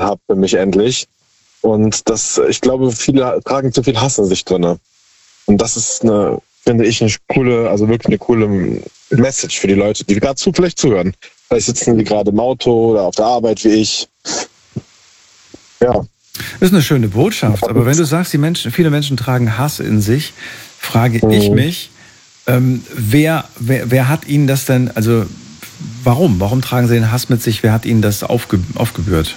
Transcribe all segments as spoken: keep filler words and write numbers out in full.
habe für mich endlich. Und das, ich glaube, viele tragen zu viel Hass in sich drinne. Und das ist eine, finde ich, eine coole, also wirklich eine coole Message für die Leute, die gerade zu vielleicht zuhören. Vielleicht sitzen die gerade im Auto oder auf der Arbeit wie ich. Ja. Das ist eine schöne Botschaft. Aber wenn du sagst, die Menschen, viele Menschen tragen Hass in sich, frage mhm. ich mich, ähm, wer, wer, wer hat ihnen das denn, also warum? Warum tragen sie den Hass mit sich? Wer hat ihnen das aufge, aufgebürdet?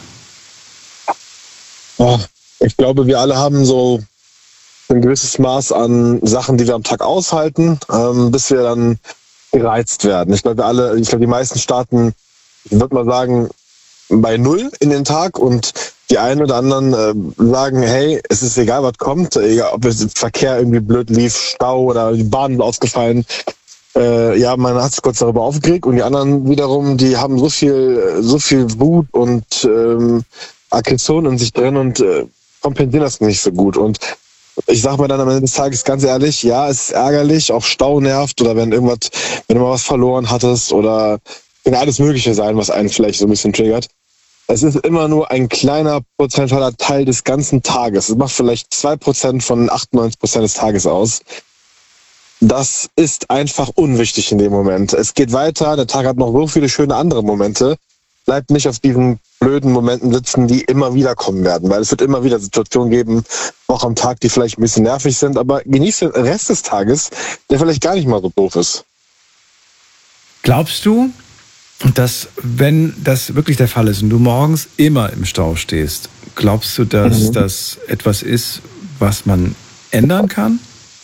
Oh, ich glaube, wir alle haben so ein gewisses Maß an Sachen, die wir am Tag aushalten, ähm, bis wir dann gereizt werden. Ich glaube, wir alle, ich glaube, die meisten starten, ich würde mal sagen, bei Null in den Tag und die einen oder anderen äh, sagen, hey, es ist egal, was kommt, egal, ob es im Verkehr irgendwie blöd lief, Stau oder die Bahn ist ausgefallen. Äh, ja, man hat sich kurz darüber aufgeregt und die anderen wiederum, die haben so viel, so viel Wut und ähm, Aggression in sich drin und äh, kompensieren das nicht so gut. Und ich sag mal dann am Ende des Tages ganz ehrlich, ja, es ist ärgerlich, auch Stau nervt oder wenn irgendwas, wenn du mal was verloren hattest oder kann alles Mögliche sein, was einen vielleicht so ein bisschen triggert. Es ist immer nur ein kleiner prozentaler Teil des ganzen Tages. Es macht vielleicht zwei Prozent von achtundneunzig Prozent des Tages aus. Das ist einfach unwichtig in dem Moment. Es geht weiter, der Tag hat noch so viele schöne andere Momente. Bleibt nicht auf diesen blöden Momenten sitzen, die immer wieder kommen werden. Weil es wird immer wieder Situationen geben, auch am Tag, die vielleicht ein bisschen nervig sind, aber genießt den Rest des Tages, der vielleicht gar nicht mal so doof ist. Glaubst du, dass, wenn das wirklich der Fall ist und du morgens immer im Stau stehst, glaubst du, dass mhm. das etwas ist, was man ändern kann?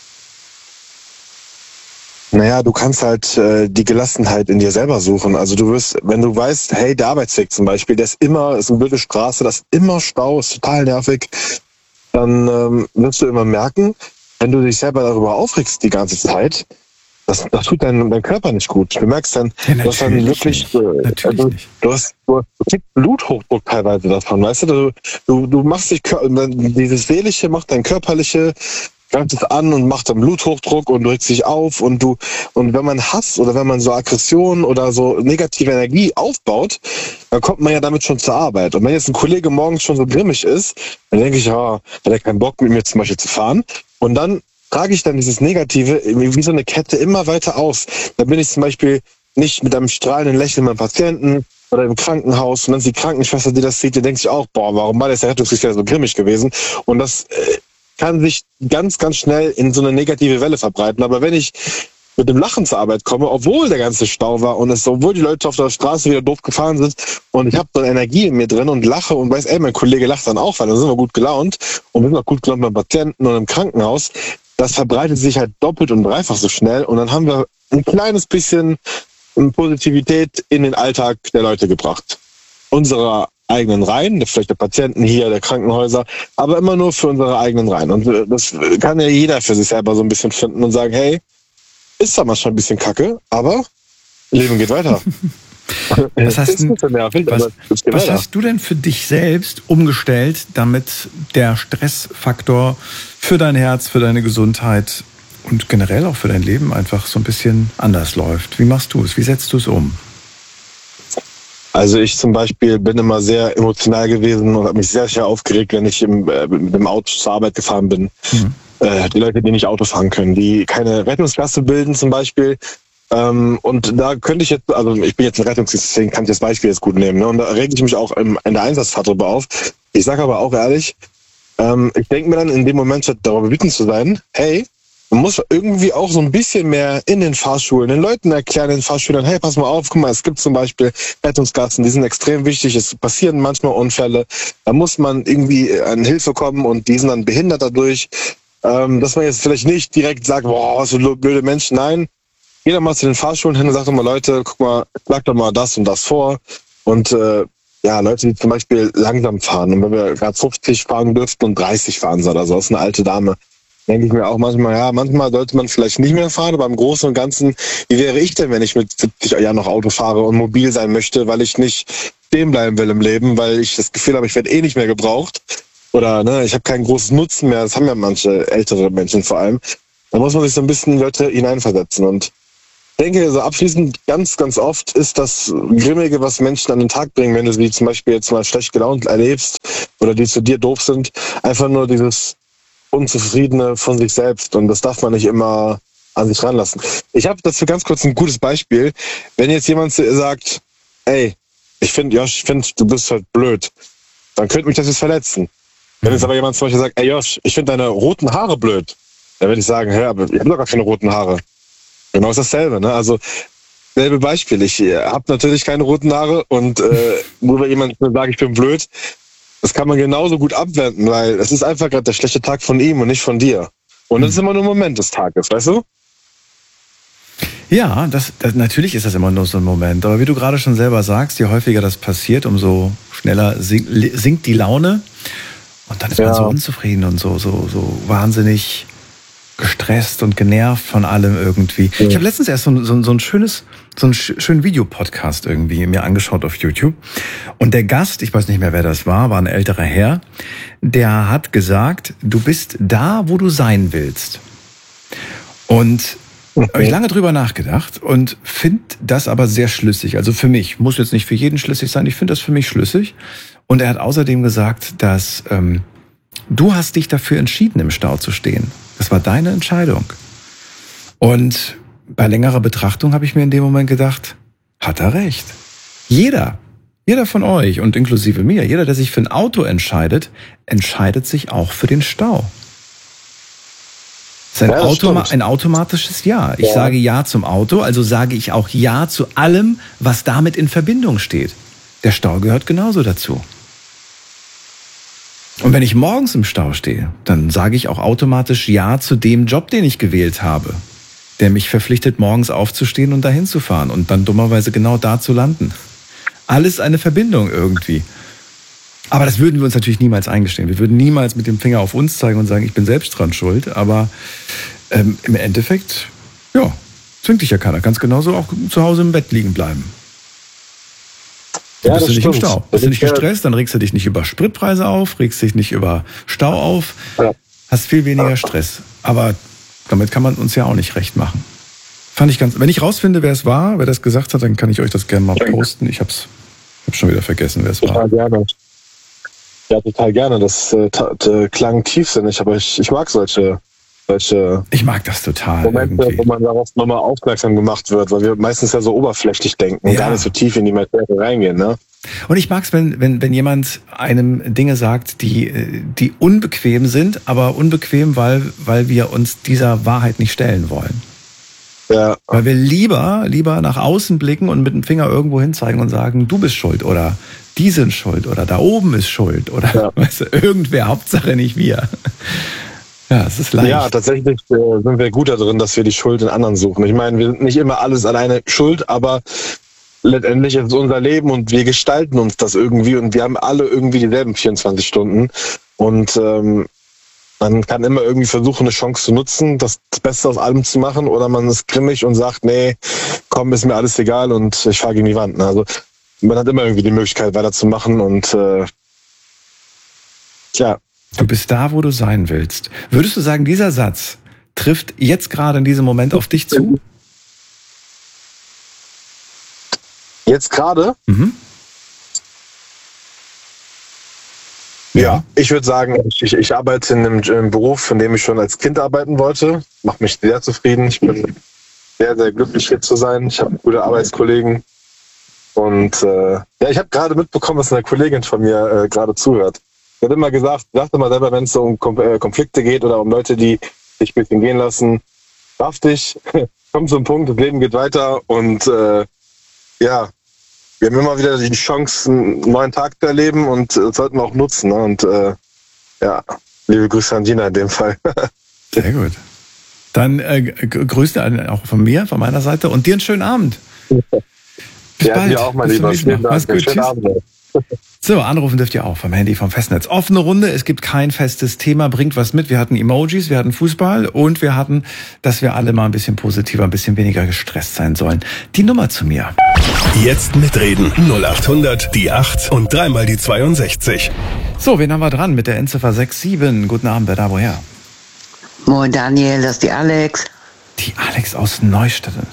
Naja, du kannst halt äh, die Gelassenheit in dir selber suchen. Also du wirst, wenn du weißt, hey, der Arbeitsweg zum Beispiel, der ist immer, ist eine blöde Straße, das ist immer Stau, ist total nervig, dann ähm, wirst du immer merken, wenn du dich selber darüber aufregst die ganze Zeit, das, das tut dein, dein Körper nicht gut. Du merkst dann, ja, du hast dann wirklich, äh, also, du hast, du kriegst Bluthochdruck teilweise davon, weißt du, du, du, du machst dich, dieses Seelische macht dein Körperliche, greift es an und macht dann Bluthochdruck und du regst dich auf und du, und wenn man Hass oder wenn man so Aggression oder so negative Energie aufbaut, dann kommt man ja damit schon zur Arbeit. Und wenn jetzt ein Kollege morgens schon so grimmig ist, dann denke ich, ja, hat er keinen Bock mit mir zum Beispiel zu fahren. Und dann trage ich dann dieses Negative wie so eine Kette immer weiter aus. Da bin ich zum Beispiel nicht mit einem strahlenden Lächeln beim Patienten oder im Krankenhaus und dann ist die Krankenschwester, die das sieht, die denkt sich auch, boah, warum war der Rettungsdienst so grimmig gewesen? Und das äh, kann sich ganz, ganz schnell in so eine negative Welle verbreiten. Aber wenn ich mit dem Lachen zur Arbeit komme, obwohl der ganze Stau war und es, obwohl die Leute auf der Straße wieder doof gefahren sind und ich habe so eine Energie in mir drin und lache und weiß, ey, mein Kollege lacht dann auch, weil dann sind wir gut gelaunt und wir sind auch gut gelaunt beim Patienten und im Krankenhaus, das verbreitet sich halt doppelt und dreifach so schnell und dann haben wir ein kleines bisschen Positivität in den Alltag der Leute gebracht. Unserer eigenen Reihen, vielleicht der Patienten hier, der Krankenhäuser, aber immer nur für unsere eigenen Reihen. Und das kann ja jeder für sich selber so ein bisschen finden und sagen, hey, ist da manchmal ein bisschen kacke, aber Leben geht weiter. Was, hast, nervig, was, was hast du denn für dich selbst umgestellt, damit der Stressfaktor für dein Herz, für deine Gesundheit und generell auch für dein Leben einfach so ein bisschen anders läuft? Wie machst du es? Wie setzt du es um? Also ich zum Beispiel bin immer sehr emotional gewesen und habe mich sehr, sehr aufgeregt, wenn ich im, äh, mit dem Auto zur Arbeit gefahren bin. Mhm. Äh, die Leute, die nicht Auto fahren können, die keine Rettungsklasse bilden zum Beispiel. Ähm, und da könnte ich jetzt, also ich bin jetzt ein Rettungsdienst, deswegen kann ich das Beispiel jetzt gut nehmen. Ne? Und da rege ich mich auch im, in der Einsatzfahrt drüber auf. Ich sage aber auch ehrlich, ähm, ich denke mir dann in dem Moment, statt darüber wütend zu sein, hey, man muss irgendwie auch so ein bisschen mehr in den Fahrschulen, den Leuten erklären, den Fahrschülern, hey, pass mal auf, guck mal, es gibt zum Beispiel Rettungsgassen, die sind extrem wichtig, es passieren manchmal Unfälle, da muss man irgendwie an Hilfe kommen und die sind dann behindert dadurch, ähm, dass man jetzt vielleicht nicht direkt sagt, boah, was für blöde Menschen, nein, jeder mal zu den Fahrschulen hin und sagt doch mal, Leute, guck mal, schlag doch mal das und das vor und äh, ja, Leute, die zum Beispiel langsam fahren und wenn wir gerade fünfzig fahren dürften und dreißig fahren soll oder so, das ist eine alte Dame, denke ich mir auch manchmal, ja, manchmal sollte man vielleicht nicht mehr fahren, aber im Großen und Ganzen, wie wäre ich denn, wenn ich mit siebzig Jahren noch Auto fahre und mobil sein möchte, weil ich nicht stehen bleiben will im Leben, weil ich das Gefühl habe, ich werde eh nicht mehr gebraucht oder ne, ich habe keinen großen Nutzen mehr, das haben ja manche ältere Menschen vor allem. Da muss man sich so ein bisschen in Leute hineinversetzen und denke, so abschließend ganz, ganz oft ist das Grimmige, was Menschen an den Tag bringen, wenn du sie zum Beispiel jetzt mal schlecht gelaunt erlebst oder die zu dir doof sind, einfach nur dieses Unzufriedene von sich selbst. Und das darf man nicht immer an sich ranlassen. Ich habe dazu ganz kurz ein gutes Beispiel. Wenn jetzt jemand sagt, ey, ich finde, Josh, ich finde, du bist halt blöd, dann könnte mich das jetzt verletzen. Wenn jetzt aber jemand zum Beispiel sagt, ey Josh, ich finde deine roten Haare blöd, dann würde ich sagen, hä, aber ich habe doch gar keine roten Haare. Genau ist dasselbe, ne? Also, selbe Beispiel. Ich äh, habe natürlich keine roten Haare und äh, nur weil jemand mir sagt, ich bin blöd, das kann man genauso gut abwenden, weil es ist einfach gerade der schlechte Tag von ihm und nicht von dir. Und das ist immer nur ein Moment des Tages, weißt du? Ja, das, das natürlich ist das immer nur so ein Moment. Aber wie du gerade schon selber sagst, je häufiger das passiert, umso schneller sinkt, sinkt die Laune. Und dann ist man ja so unzufrieden und so, so, so wahnsinnig gestresst und genervt von allem irgendwie. Ja. Ich habe letztens erst so, so, so ein schönes, so einen schönen Videopodcast irgendwie mir angeschaut auf YouTube. Und der Gast, ich weiß nicht mehr, wer das war, war ein älterer Herr, der hat gesagt, du bist da, wo du sein willst. Und okay. habe ich lange drüber nachgedacht und finde das aber sehr schlüssig. Also für mich, muss jetzt nicht für jeden schlüssig sein, ich finde das für mich schlüssig. Und er hat außerdem gesagt, dass ähm, du hast dich dafür entschieden, im Stau zu stehen. Das war deine Entscheidung. Und bei längerer Betrachtung habe ich mir in dem Moment gedacht, hat er recht. Jeder, jeder von euch und inklusive mir, jeder, der sich für ein Auto entscheidet, entscheidet sich auch für den Stau. Das ist ein, ja, Automa- ein automatisches Ja. Ich ja. sage Ja zum Auto, also sage ich auch Ja zu allem, was damit in Verbindung steht. Der Stau gehört genauso dazu. Und wenn ich morgens im Stau stehe, dann sage ich auch automatisch Ja zu dem Job, den ich gewählt habe, der mich verpflichtet, morgens aufzustehen und dahin zu fahren und dann dummerweise genau da zu landen. Alles eine Verbindung irgendwie. Aber das würden wir uns natürlich niemals eingestehen. Wir würden niemals mit dem Finger auf uns zeigen und sagen, ich bin selbst dran schuld. Aber ähm, im Endeffekt, ja, zwingt dich ja keiner. Kannst genauso auch zu Hause im Bett liegen bleiben. Dann ja, bist du nicht stimmt. im Stau. Bist du nicht gestresst, dann regst du dich nicht über Spritpreise auf, regst dich nicht über Stau auf, ja. hast viel weniger Stress. Aber damit kann man uns ja auch nicht recht machen. Fand ich ganz. Wenn ich rausfinde, wer es war, wer das gesagt hat, dann kann ich euch das gerne mal posten. Ich hab's, ich hab's schon wieder vergessen, wer es war. Total gerne. Ja, total gerne. Das äh, t- t- klang tiefsinnig, aber ich, ich mag solche, solche. Ich mag das total. Momente, irgendwie. Wo man darauf nochmal aufmerksam gemacht wird, weil wir meistens ja so oberflächlich denken und ja. gar nicht so tief in die Materie reingehen, ne? Und ich mag's, wenn, wenn, wenn jemand einem Dinge sagt, die, die unbequem sind, aber unbequem, weil, weil wir uns dieser Wahrheit nicht stellen wollen. Ja. Weil wir lieber, lieber nach außen blicken und mit dem Finger irgendwo hinzeigen und sagen, du bist schuld oder die sind schuld oder da oben ist schuld oder ja. weißt du, irgendwer, Hauptsache nicht wir. Ja, es ist leicht. Ja, tatsächlich äh, sind wir gut darin, dass wir die Schuld in anderen suchen. Ich meine, wir sind nicht immer alles alleine schuld, aber letztendlich ist es unser Leben und wir gestalten uns das irgendwie und wir haben alle irgendwie dieselben vierundzwanzig Stunden und ähm, man kann immer irgendwie versuchen, eine Chance zu nutzen, das Beste aus allem zu machen, oder man ist grimmig und sagt, nee, komm, ist mir alles egal und ich fahre gegen die Wand. Also man hat immer irgendwie die Möglichkeit, weiterzumachen und äh, ja. Du bist da, wo du sein willst. Würdest du sagen, dieser Satz trifft jetzt gerade in diesem Moment auf dich zu? Jetzt gerade? Mhm. Ja, ich würde sagen, ich, ich arbeite in einem, einem Beruf, in dem ich schon als Kind arbeiten wollte. Macht mich sehr zufrieden. Ich bin sehr, sehr glücklich, hier zu sein. Ich habe gute Arbeitskollegen. Und äh, ja, ich habe gerade mitbekommen, dass eine Kollegin von mir äh, gerade zuhört. Sie hat immer gesagt, sagt immer selber, wenn es so um Kom- äh, Konflikte geht oder um Leute, die sich ein bisschen gehen lassen, darf dich, komm zum Punkt, das Leben geht weiter und äh, ja, wir haben immer wieder die Chance, einen neuen Tag zu erleben und äh, sollten wir auch nutzen. Ne? Und äh, ja, liebe Grüße an Dina in dem Fall. Sehr gut. Dann äh, Grüße auch von mir, von meiner Seite und dir einen schönen Abend. Bis ja, bald. Dir auch, mein Lieber. Mach's gut. Tschüss. Abend. So, anrufen dürft ihr auch vom Handy, vom Festnetz. Offene Runde, es gibt kein festes Thema, bringt was mit. Wir hatten Emojis, wir hatten Fußball und wir hatten, dass wir alle mal ein bisschen positiver, ein bisschen weniger gestresst sein sollen. Die Nummer zu mir. Jetzt mitreden. null acht hundert, die acht und dreimal die zweiundsechzig. So, wen haben wir dran mit der Endziffer sechs sieben? Guten Abend, wer da woher? Moin Daniel, das ist die Alex. Die Alex aus Neustadt.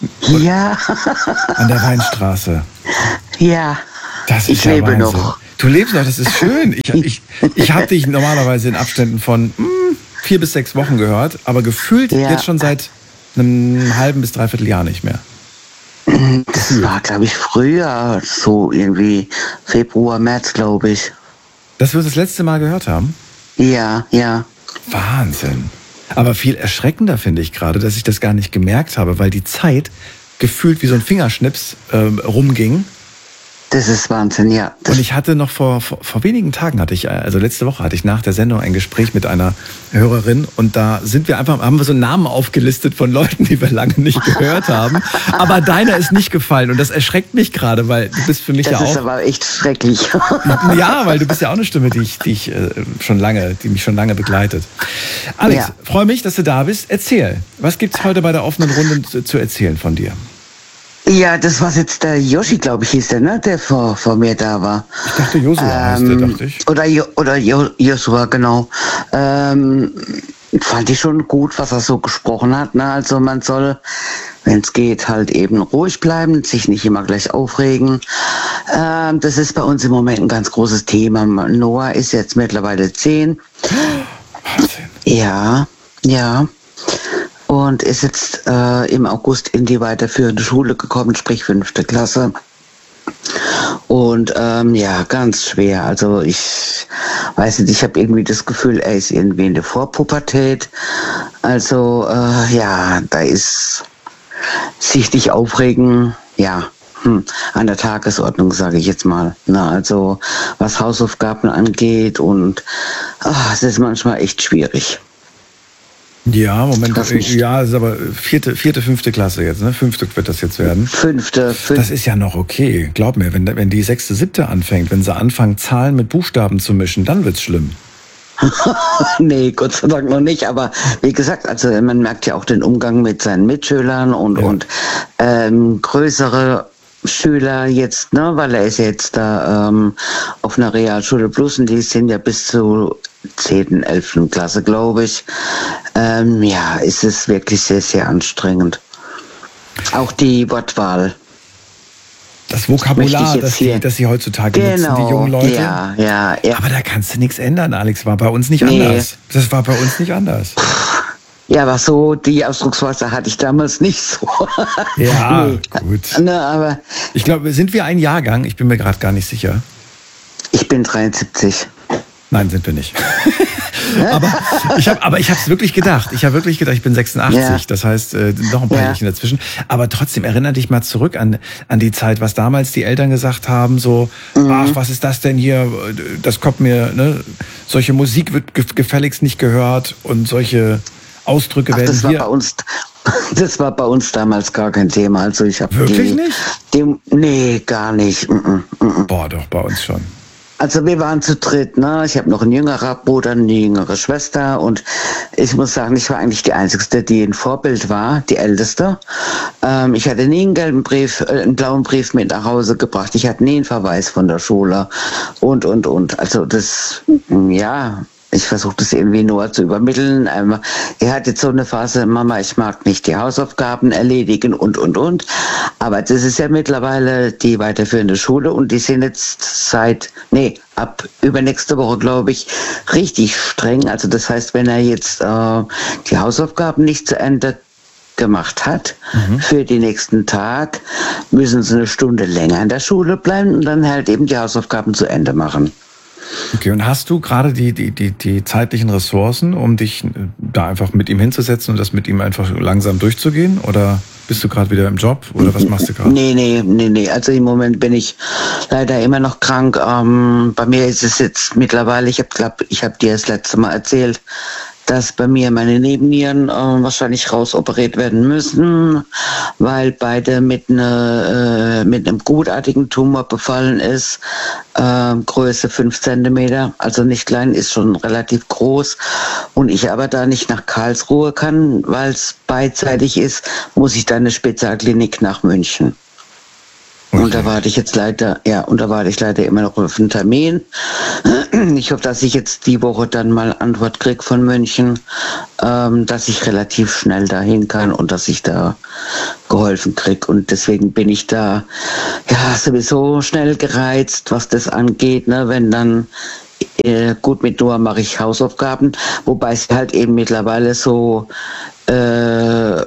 Ja. An der Weinstraße. Ja. Das ist ich ja lebe Wahnsinn. noch. Du lebst noch, das ist schön. Ich, ich, ich habe dich normalerweise in Abständen von mh, vier bis sechs Wochen gehört, aber gefühlt ja. jetzt schon seit einem halben bis dreiviertel Jahr nicht mehr. Das gefühlt. War, glaube ich, früher, so irgendwie Februar, März, glaube ich. Dass wir uns das letzte Mal gehört haben? Ja, ja. Wahnsinn. Aber viel erschreckender finde ich gerade, dass ich das gar nicht gemerkt habe, weil die Zeit gefühlt wie so ein Fingerschnips äh, rumging. Das ist Wahnsinn, ja. Das und ich hatte noch vor, vor, vor wenigen Tagen hatte ich, also letzte Woche hatte ich nach der Sendung ein Gespräch mit einer Hörerin und da sind wir einfach, haben wir so Namen aufgelistet von Leuten, die wir lange nicht gehört haben. Aber deiner ist nicht gefallen und das erschreckt mich gerade, weil du bist für mich das ja auch. Das ist aber echt schrecklich. Ja, weil du bist ja auch eine Stimme, die ich, die ich äh, schon lange, die mich schon lange begleitet. Alex, ja. freue mich, dass du da bist. Erzähl, was gibt's heute bei der offenen Runde zu, zu erzählen von dir? Ja, das war jetzt der Yoshi, glaube ich, hieß der, ne? Der vor, vor mir da war. Ich dachte, Joshua ähm, heißt der, dachte ich. Oder, jo, oder jo, Joshua, genau. Ähm, fand ich schon gut, was er so gesprochen hat, ne? Also man soll, wenn es geht, halt eben ruhig bleiben, sich nicht immer gleich aufregen. Ähm, das ist bei uns im Moment ein ganz großes Thema. Noah ist jetzt mittlerweile zehn. Wahnsinn. Ja, ja. Und ist jetzt äh, im August in die weiterführende Schule gekommen, sprich fünfte Klasse. Und ähm, ja, ganz schwer. Also ich weiß nicht, ich habe irgendwie das Gefühl, er ist irgendwie in der Vorpubertät. Also äh, ja, da ist sich nicht aufregen, ja, hm, an der Tagesordnung, sage ich jetzt mal. Na, also was Hausaufgaben angeht und ach, es ist manchmal echt schwierig. Ja, Moment, ja, das ist aber vierte, vierte, fünfte Klasse jetzt, ne? Fünfte wird das jetzt werden. Fünfte, fünfte. Das ist ja noch okay. Glaub mir, wenn, wenn die sechste, siebte anfängt, wenn sie anfangen, Zahlen mit Buchstaben zu mischen, dann wird's schlimm. Nee, Gott sei Dank noch nicht, aber wie gesagt, also man merkt ja auch den Umgang mit seinen Mitschülern und, ja. und ähm, größere Schüler jetzt, ne, weil er ist jetzt da ähm, auf einer Realschule Plus und die sind ja bis zu zehnten, elften Klasse, glaube ich. Ähm, ja, ist es wirklich sehr, sehr anstrengend. Auch die Wortwahl. Das Vokabular, das sie, das sie heutzutage genau, nutzen, die jungen Leute. Ja, ja, ja. Aber da kannst du nichts ändern, Alex. War bei uns nicht nee. anders. Das war bei uns nicht anders. Ja, aber so, die Ausdrucksweise hatte ich damals nicht so. Ja, nee. Gut. Ne, aber ich glaube, sind wir ein Jahrgang? Ich bin mir gerade gar nicht sicher. Ich bin dreiundsiebzig. Nein, sind wir nicht. aber ich habe aber ich habe es wirklich gedacht. Ich habe wirklich gedacht, ich bin sechsundachtzig. Ja. Das heißt, äh, noch ein paar ja. Jährchen dazwischen. Aber trotzdem, erinnere dich mal zurück an, an die Zeit, was damals die Eltern gesagt haben, so, mhm. ach, was ist das denn hier? Das kommt mir, ne? Solche Musik wird gefälligst nicht gehört und solche Ausdrücke ach, werden das war hier... Bei uns, das war bei uns damals gar kein Thema. Also ich habe Wirklich die, nicht? Die, nee, gar nicht. Mm-mm, mm-mm. Boah, doch, bei uns schon. Also wir waren zu dritt, ne? Ich habe noch einen jüngerer Bruder, eine jüngere Schwester und ich muss sagen, ich war eigentlich die Einzige, die ein Vorbild war, die Älteste. Ähm, ich hatte nie einen gelben Brief, äh, einen blauen Brief mit nach Hause gebracht. Ich hatte nie einen Verweis von der Schule und, und, und. Also das, ja... Ich versuche das irgendwie nur zu übermitteln. Er hat jetzt so eine Phase, Mama, ich mag nicht die Hausaufgaben erledigen und, und, und. Aber das ist ja mittlerweile die weiterführende Schule und die sind jetzt seit, nee, ab übernächste Woche, glaube ich, richtig streng. Also das heißt, wenn er jetzt äh, die Hausaufgaben nicht zu Ende gemacht hat, mhm. für den nächsten Tag, müssen sie eine Stunde länger in der Schule bleiben und dann halt eben die Hausaufgaben zu Ende machen. Okay, und hast du gerade die, die, die, die zeitlichen Ressourcen, um dich da einfach mit ihm hinzusetzen und das mit ihm einfach langsam durchzugehen? Oder bist du gerade wieder im Job? Oder was machst du gerade? Nee, nee, nee, nee. Also im Moment bin ich leider immer noch krank. Ähm, bei mir ist es jetzt mittlerweile, ich habe glaube, ich habe dir das letzte Mal erzählt, dass bei mir meine Nebennieren äh, wahrscheinlich rausoperiert werden müssen, weil beide mit, ne, äh, mit einem gutartigen Tumor befallen ist. Äh, Größe fünf Zentimeter, also nicht klein, ist schon relativ groß. Und ich aber da nicht nach Karlsruhe kann, weil es beidseitig ist, muss ich dann eine Spezialklinik nach München. Okay. Und da warte ich jetzt leider, ja, und da warte ich leider immer noch auf einen Termin. ich hoffe, dass ich jetzt die Woche dann mal Antwort kriege von München, ähm, dass ich relativ schnell dahin kann und dass ich da geholfen kriege. Und deswegen bin ich da ja sowieso schnell gereizt, was das angeht, ne? Wenn dann äh, gut, mit Noah mache ich Hausaufgaben, wobei sie halt eben mittlerweile so äh,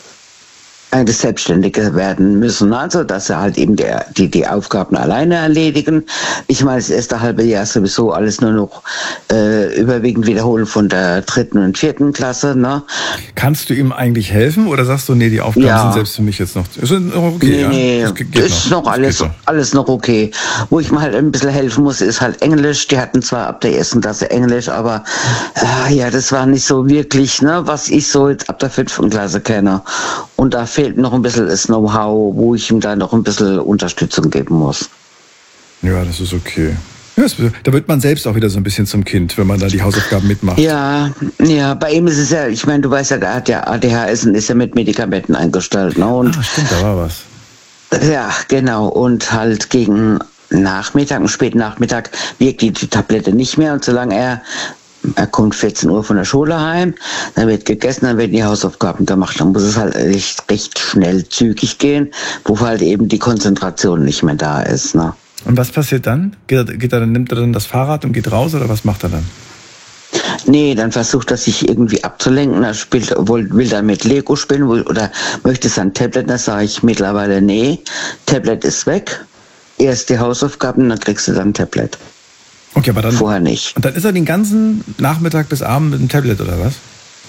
eine Selbstständige werden müssen, also dass sie halt eben der, die, die Aufgaben alleine erledigen. Ich meine, das erste halbe Jahr sowieso alles nur noch äh, überwiegend wiederholen von der dritten und vierten Klasse. Ne? Kannst du ihm eigentlich helfen oder sagst du, nee, die Aufgaben ja. sind selbst für mich jetzt noch, sind noch okay? Nee, ja? nee, das geht ist noch, noch alles, noch. alles noch okay. Wo ich mir halt ein bisschen helfen muss, ist halt Englisch. Die hatten zwar ab der ersten Klasse Englisch, aber äh, ja, das war nicht so wirklich, ne, was ich so jetzt ab der fünften Klasse kenne. Und da fehlt noch ein bisschen das Know-how, wo ich ihm da noch ein bisschen Unterstützung geben muss. Ja, das ist okay. Ja, das, da wird man selbst auch wieder so ein bisschen zum Kind, wenn man da die Hausaufgaben mitmacht. Ja, ja, bei ihm ist es ja, ich meine, du weißt ja, der hat ja A D H S und ist ja mit Medikamenten eingestellt. Ne? Und ah, stimmt, da war was. Ja, genau. Und halt gegen Nachmittag, und späten Nachmittag wirkt die, die Tablette nicht mehr. Und solange er Er kommt vierzehn Uhr von der Schule heim, dann wird gegessen, dann werden die Hausaufgaben gemacht. Dann muss es halt recht, recht schnell, zügig gehen, wo halt eben die Konzentration nicht mehr da ist. Ne? Und was passiert dann? Geht er, geht er dann? Nimmt er dann das Fahrrad und geht raus oder was macht er dann? Nee, dann versucht er sich irgendwie abzulenken. Er spielt, will dann mit Lego spielen oder möchte sein Tablet. Da sage ich mittlerweile, nee, Tablet ist weg. Erst die Hausaufgaben, dann kriegst du dann ein Tablet. Okay, aber dann vorher nicht. Und dann ist er den ganzen Nachmittag bis Abend mit dem Tablet oder was?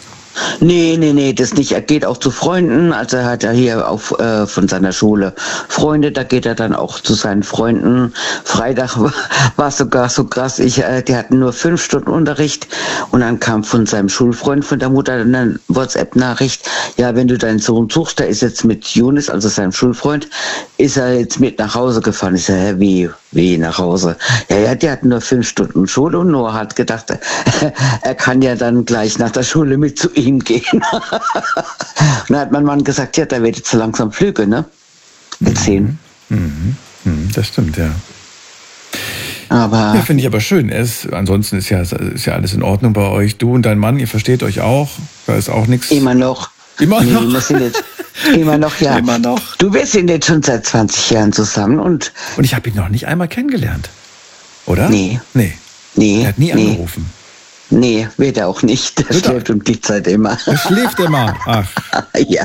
Nee, nee, nee, das nicht. Er geht auch zu Freunden. Also er hat ja hier auch äh, von seiner Schule Freunde. Da geht er dann auch zu seinen Freunden. Freitag war, war sogar so krass. Ich, äh, die hatten nur fünf Stunden Unterricht. Und dann kam von seinem Schulfreund, von der Mutter, eine WhatsApp-Nachricht. Ja, wenn du deinen Sohn suchst, der ist jetzt mit Jonas, also seinem Schulfreund, ist er jetzt mit nach Hause gefahren. Ich sage, wie, wie nach Hause? Ja, ja, die hatten nur fünf Stunden Schule. Und Noah hat gedacht, er kann ja dann gleich nach der Schule mit zu ihm gehen. Und dann hat mein Mann gesagt, ja, da wird jetzt so langsam Flüge, ne? Mit zehn. Mhm. Mhm. Das stimmt, ja. Aber ja, finde ich aber schön. Es, ansonsten ist ja, ist ja alles in Ordnung bei euch. Du und dein Mann, ihr versteht euch auch. Da ist auch nichts. Immer noch. Immer nee, noch? Wir sind jetzt, immer noch, ja. Immer noch. Du, wir sind jetzt schon seit zwanzig Jahren zusammen und... Und ich habe ihn noch nicht einmal kennengelernt. Oder? Nee. Nee. Nee. Er hat nie nee. angerufen. Nee, wird er auch nicht. Der Wird schläft um die Zeit immer. Er schläft immer. Ach. Ja.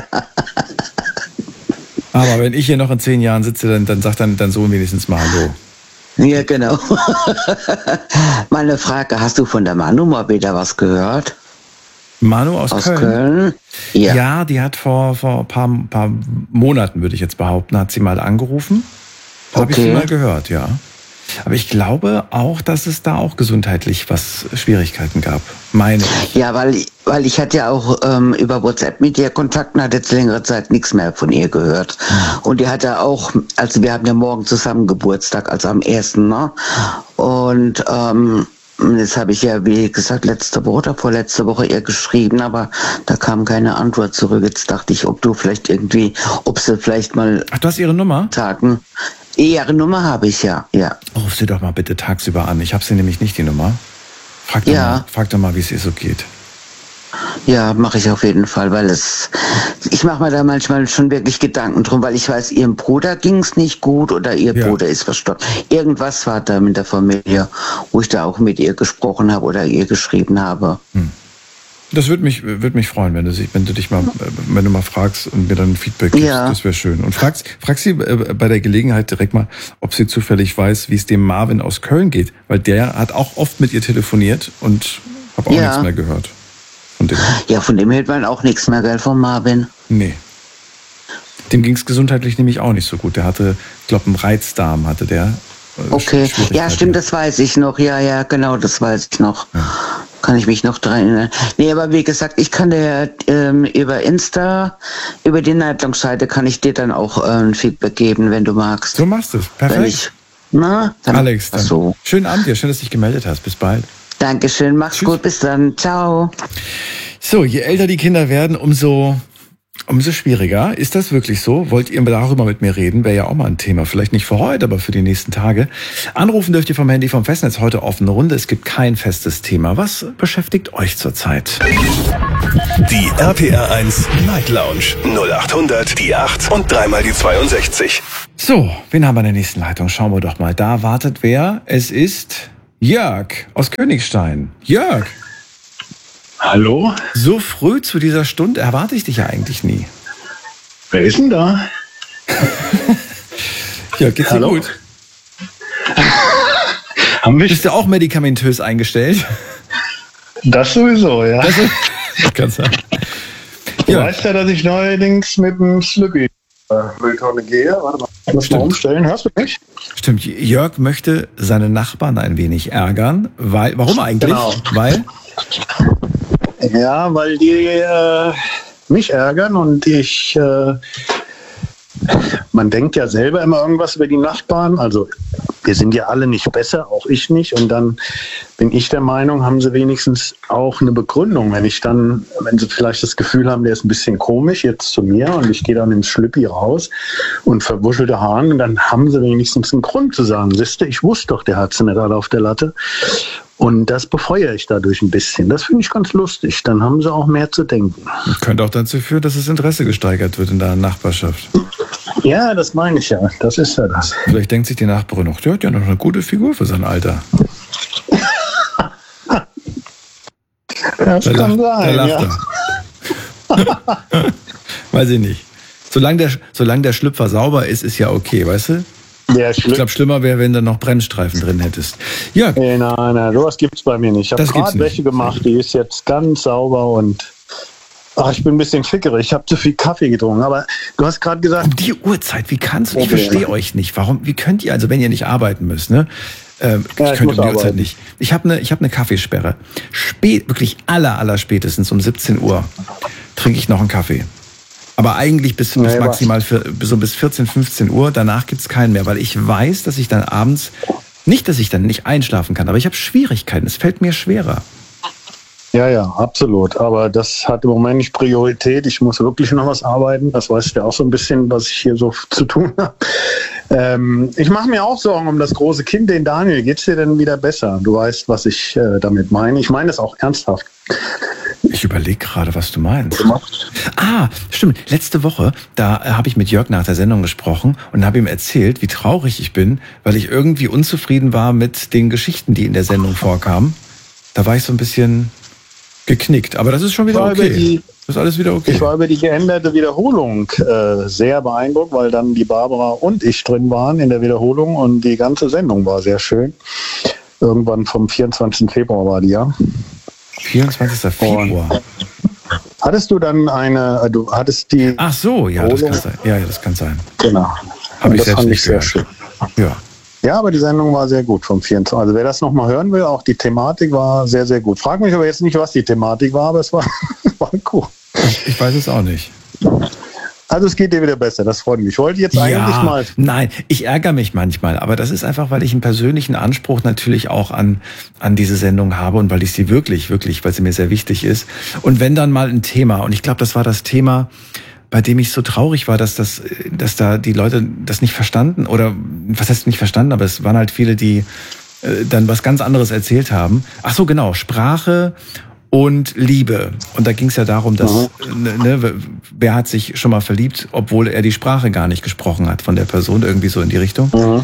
Aber wenn ich hier noch in zehn Jahren sitze, dann, dann sagt dann dein Sohn wenigstens mal Hallo. Ja, genau. Meine Frage, hast du von der Manu mal wieder was gehört? Manu aus, aus Köln? Köln? Ja. Ja, die hat vor, vor ein paar, paar Monaten, würde ich jetzt behaupten, hat sie mal angerufen. Da habe ich sie mal gehört, ja. Aber ich glaube auch, dass es da auch gesundheitlich was Schwierigkeiten gab, meine ich. Ja, weil, weil ich hatte ja auch ähm, über WhatsApp mit ihr Kontakt und hatte jetzt längere Zeit nichts mehr von ihr gehört. Mhm. Und die hat ja auch, also wir haben ja morgen zusammen Geburtstag, also am ersten, ne? Und ähm, jetzt habe ich ja, wie gesagt, letzte Woche oder vorletzte Woche ihr geschrieben, aber da kam keine Antwort zurück. Jetzt dachte ich, ob du vielleicht irgendwie, ob sie vielleicht mal... Ach, du hast ihre Nummer? Sagen. Ihre Nummer habe ich, ja, ja. Ruf sie doch mal bitte tagsüber an. Ich habe sie nämlich nicht, die Nummer. Frag doch ja. mal, frag doch mal, wie es ihr so geht. Ja, mache ich auf jeden Fall, weil es, ich mache mir da manchmal schon wirklich Gedanken drum, weil ich weiß, ihrem Bruder ging es nicht gut oder ihr ja. Bruder ist verstorben. Irgendwas war da mit der Familie, wo ich da auch mit ihr gesprochen habe oder ihr geschrieben habe. Hm. Das würde mich, würd mich freuen, wenn du, sich, wenn du dich mal, wenn du mal fragst und mir dann ein Feedback gibst. Ja. Das wäre schön. Und fragst, frag sie bei der Gelegenheit direkt mal, ob sie zufällig weiß, wie es dem Marvin aus Köln geht. Weil der hat auch oft mit ihr telefoniert und habe auch ja. nichts mehr gehört. Von dem. Ja, von dem hält man auch nichts mehr, gell, von Marvin? Nee. Dem ging es gesundheitlich nämlich auch nicht so gut. Der hatte, ich glaube, einen Reizdarm hatte der. Okay, ja, stimmt, das weiß ich noch. Ja, ja, genau, das weiß ich noch. Ja. Kann ich mich noch dran erinnern. Nee, aber wie gesagt, ich kann dir ähm, über Insta, über die Nightlounge-Seite kann ich dir dann auch äh, ein Feedback geben, wenn du magst. So machst du es. Perfekt. Ich, na, dann, Alex, dann. So. Schönen Abend dir. Schön, dass du dich gemeldet hast. Bis bald. Dankeschön. Mach's Tschüss. Gut. Bis dann. Ciao. So, je älter die Kinder werden, umso Umso schwieriger. Ist das wirklich so? Wollt ihr darüber mit mir reden? Wäre ja auch mal ein Thema. Vielleicht nicht für heute, aber für die nächsten Tage. Anrufen dürft ihr vom Handy vom Festnetz. Heute offene Runde. Es gibt kein festes Thema. Was beschäftigt euch zurzeit? Die R P R eins Night Lounge null acht hundert, die acht und dreimal die zweiundsechzig. So, wen haben wir in der nächsten Leitung? Schauen wir doch mal. Da wartet wer? Es ist Jörg aus Königstein. Jörg. Hallo? So früh zu dieser Stunde erwarte ich dich ja eigentlich nie. Wer ist denn da? Ja, geht's dir gut? Haben wir Bist du auch medikamentös eingestellt? Das sowieso, ja. Das ist, kann sein. Du ja. weißt ja, dass ich neuerdings mit dem Slüppi Mülltonne gehe. Warte mal, ich muss mal umstellen. Hörst du mich? Stimmt. Jörg möchte seine Nachbarn ein wenig ärgern. Weil, warum eigentlich? Genau. Weil? Ja, weil die äh, mich ärgern und ich, äh, man denkt ja selber immer irgendwas über die Nachbarn, also wir sind ja alle nicht besser, auch ich nicht, und dann bin ich der Meinung, haben sie wenigstens auch eine Begründung, wenn ich dann, wenn sie vielleicht das Gefühl haben, der ist ein bisschen komisch jetzt zu mir und ich gehe dann ins Schlüppi raus und verwuschelte Haaren, dann haben sie wenigstens einen Grund zu sagen, siehste, ich wusste doch, der hat sie nicht alle auf der Latte. Und das befeuere ich dadurch ein bisschen. Das finde ich ganz lustig. Dann haben sie auch mehr zu denken. Das könnte auch dazu führen, dass das Interesse gesteigert wird in der Nachbarschaft. Ja, das meine ich ja. Das ist ja das. Vielleicht denkt sich die Nachbarin noch, der hat ja noch eine gute Figur für sein Alter. Das da kann lacht, sein, da lacht ja. er. Weiß ich nicht. Solange der, solange der Schlüpfer sauber ist, ist ja okay, weißt du? Der ich glaube, schlimmer wäre, wenn du noch Bremsstreifen drin hättest. Ja. Hey, nein, nein, sowas gibt's bei mir nicht. Ich habe gerade Wäsche gemacht, die ist jetzt ganz sauber und ach, ich bin ein bisschen fickerig. Ich habe zu viel Kaffee getrunken. Aber du hast gerade gesagt... Um die Uhrzeit, wie kannst du? Ich okay. verstehe euch nicht. Warum? Wie könnt ihr, also wenn ihr nicht arbeiten müsst, ne? Ähm, ja, ich könnte um die Uhrzeit nicht. Ich habe eine ich hab ne Kaffeesperre. Spät, wirklich aller, aller spätestens um siebzehn Uhr trinke ich noch einen Kaffee. Aber eigentlich bis, bis nee, maximal für, so bis vierzehn, fünfzehn Uhr. Danach gibt's keinen mehr, weil ich weiß, dass ich dann abends, nicht, dass ich dann nicht einschlafen kann, aber ich habe Schwierigkeiten. Es fällt mir schwerer. Ja, ja, absolut. Aber das hat im Moment nicht Priorität. Ich muss wirklich noch was arbeiten. Das weißt du ja auch so ein bisschen, was ich hier so zu tun habe. Ähm, ich mache mir auch Sorgen um das große Kind, den Daniel. Geht's dir denn wieder besser? Du weißt, was ich äh, damit meine. Ich meine es auch ernsthaft. Ich überlege gerade, was du meinst. Ah, stimmt. Letzte Woche, da äh, habe ich mit Jörg nach der Sendung gesprochen und habe ihm erzählt, wie traurig ich bin, weil ich irgendwie unzufrieden war mit den Geschichten, die in der Sendung vorkamen. Da war ich so ein bisschen geknickt. Aber das ist schon wieder okay. Die, das ist alles wieder okay. Ich war über die geänderte Wiederholung äh, sehr beeindruckt, weil dann die Barbara und ich drin waren in der Wiederholung und die ganze Sendung war sehr schön. Irgendwann vom vierundzwanzigsten Februar war die, ja. vierundzwanzigsten Februar. Und hattest du dann eine, du hattest die... Ach so, ja, das kann sein. Ja, ja, das kann sein. Genau. Habe ich das selbst fand nicht ich sehr gehört. schön. Ja. Ja, aber die Sendung war sehr gut vom vierundzwanzigsten Also wer das nochmal hören will, auch die Thematik war sehr, sehr gut. Frag mich aber jetzt nicht, was die Thematik war, aber es war, war cool. Ich weiß es auch nicht. Also es geht dir wieder besser, das freut mich. Ich wollte jetzt eigentlich ja, mal... Nein, ich ärgere mich manchmal, aber das ist einfach, weil ich einen persönlichen Anspruch natürlich auch an, an diese Sendung habe und weil ich sie wirklich, wirklich, weil sie mir sehr wichtig ist. Und wenn dann mal ein Thema, und ich glaube, das war das Thema, bei dem ich so traurig war, dass das, dass da die Leute das nicht verstanden oder was heißt nicht verstanden, aber es waren halt viele, die äh, dann was ganz anderes erzählt haben. Ach so, genau, Sprache und Liebe. Und da ging es ja darum, dass mhm. ne, wer hat sich schon mal verliebt, obwohl er die Sprache gar nicht gesprochen hat von der Person, irgendwie so in die Richtung. Mhm.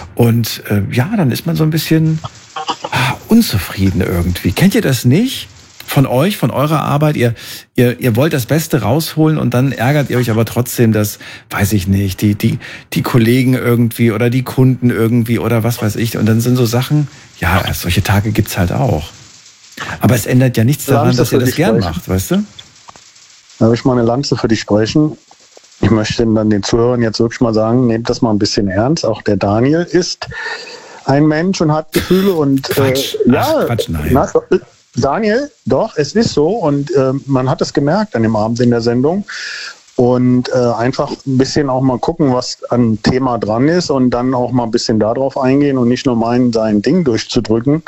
Und äh, ja, dann ist man so ein bisschen ah, unzufrieden irgendwie. Kennt ihr das nicht? Von euch, von eurer Arbeit, ihr, ihr, ihr wollt das Beste rausholen und dann ärgert ihr euch aber trotzdem, dass, weiß ich nicht, die, die, die Kollegen irgendwie oder die Kunden irgendwie oder was weiß ich. Und dann sind so Sachen, ja, solche Tage gibt's halt auch. Aber es ändert ja nichts daran, dass ihr das gern macht, weißt du? Da habe ich mal eine Lanze für dich sprechen. Ich möchte dann den Zuhörern jetzt wirklich mal sagen, nehmt das mal ein bisschen ernst. Auch der Daniel ist ein Mensch und hat Gefühle und Quatsch. Äh, Ach, ja, Quatsch, nein. Na, Daniel, doch, es ist so und äh, man hat es gemerkt an dem Abend in der Sendung und äh, einfach ein bisschen auch mal gucken, was an Thema dran ist und dann auch mal ein bisschen darauf eingehen und nicht nur meinen, sein Ding durchzudrücken.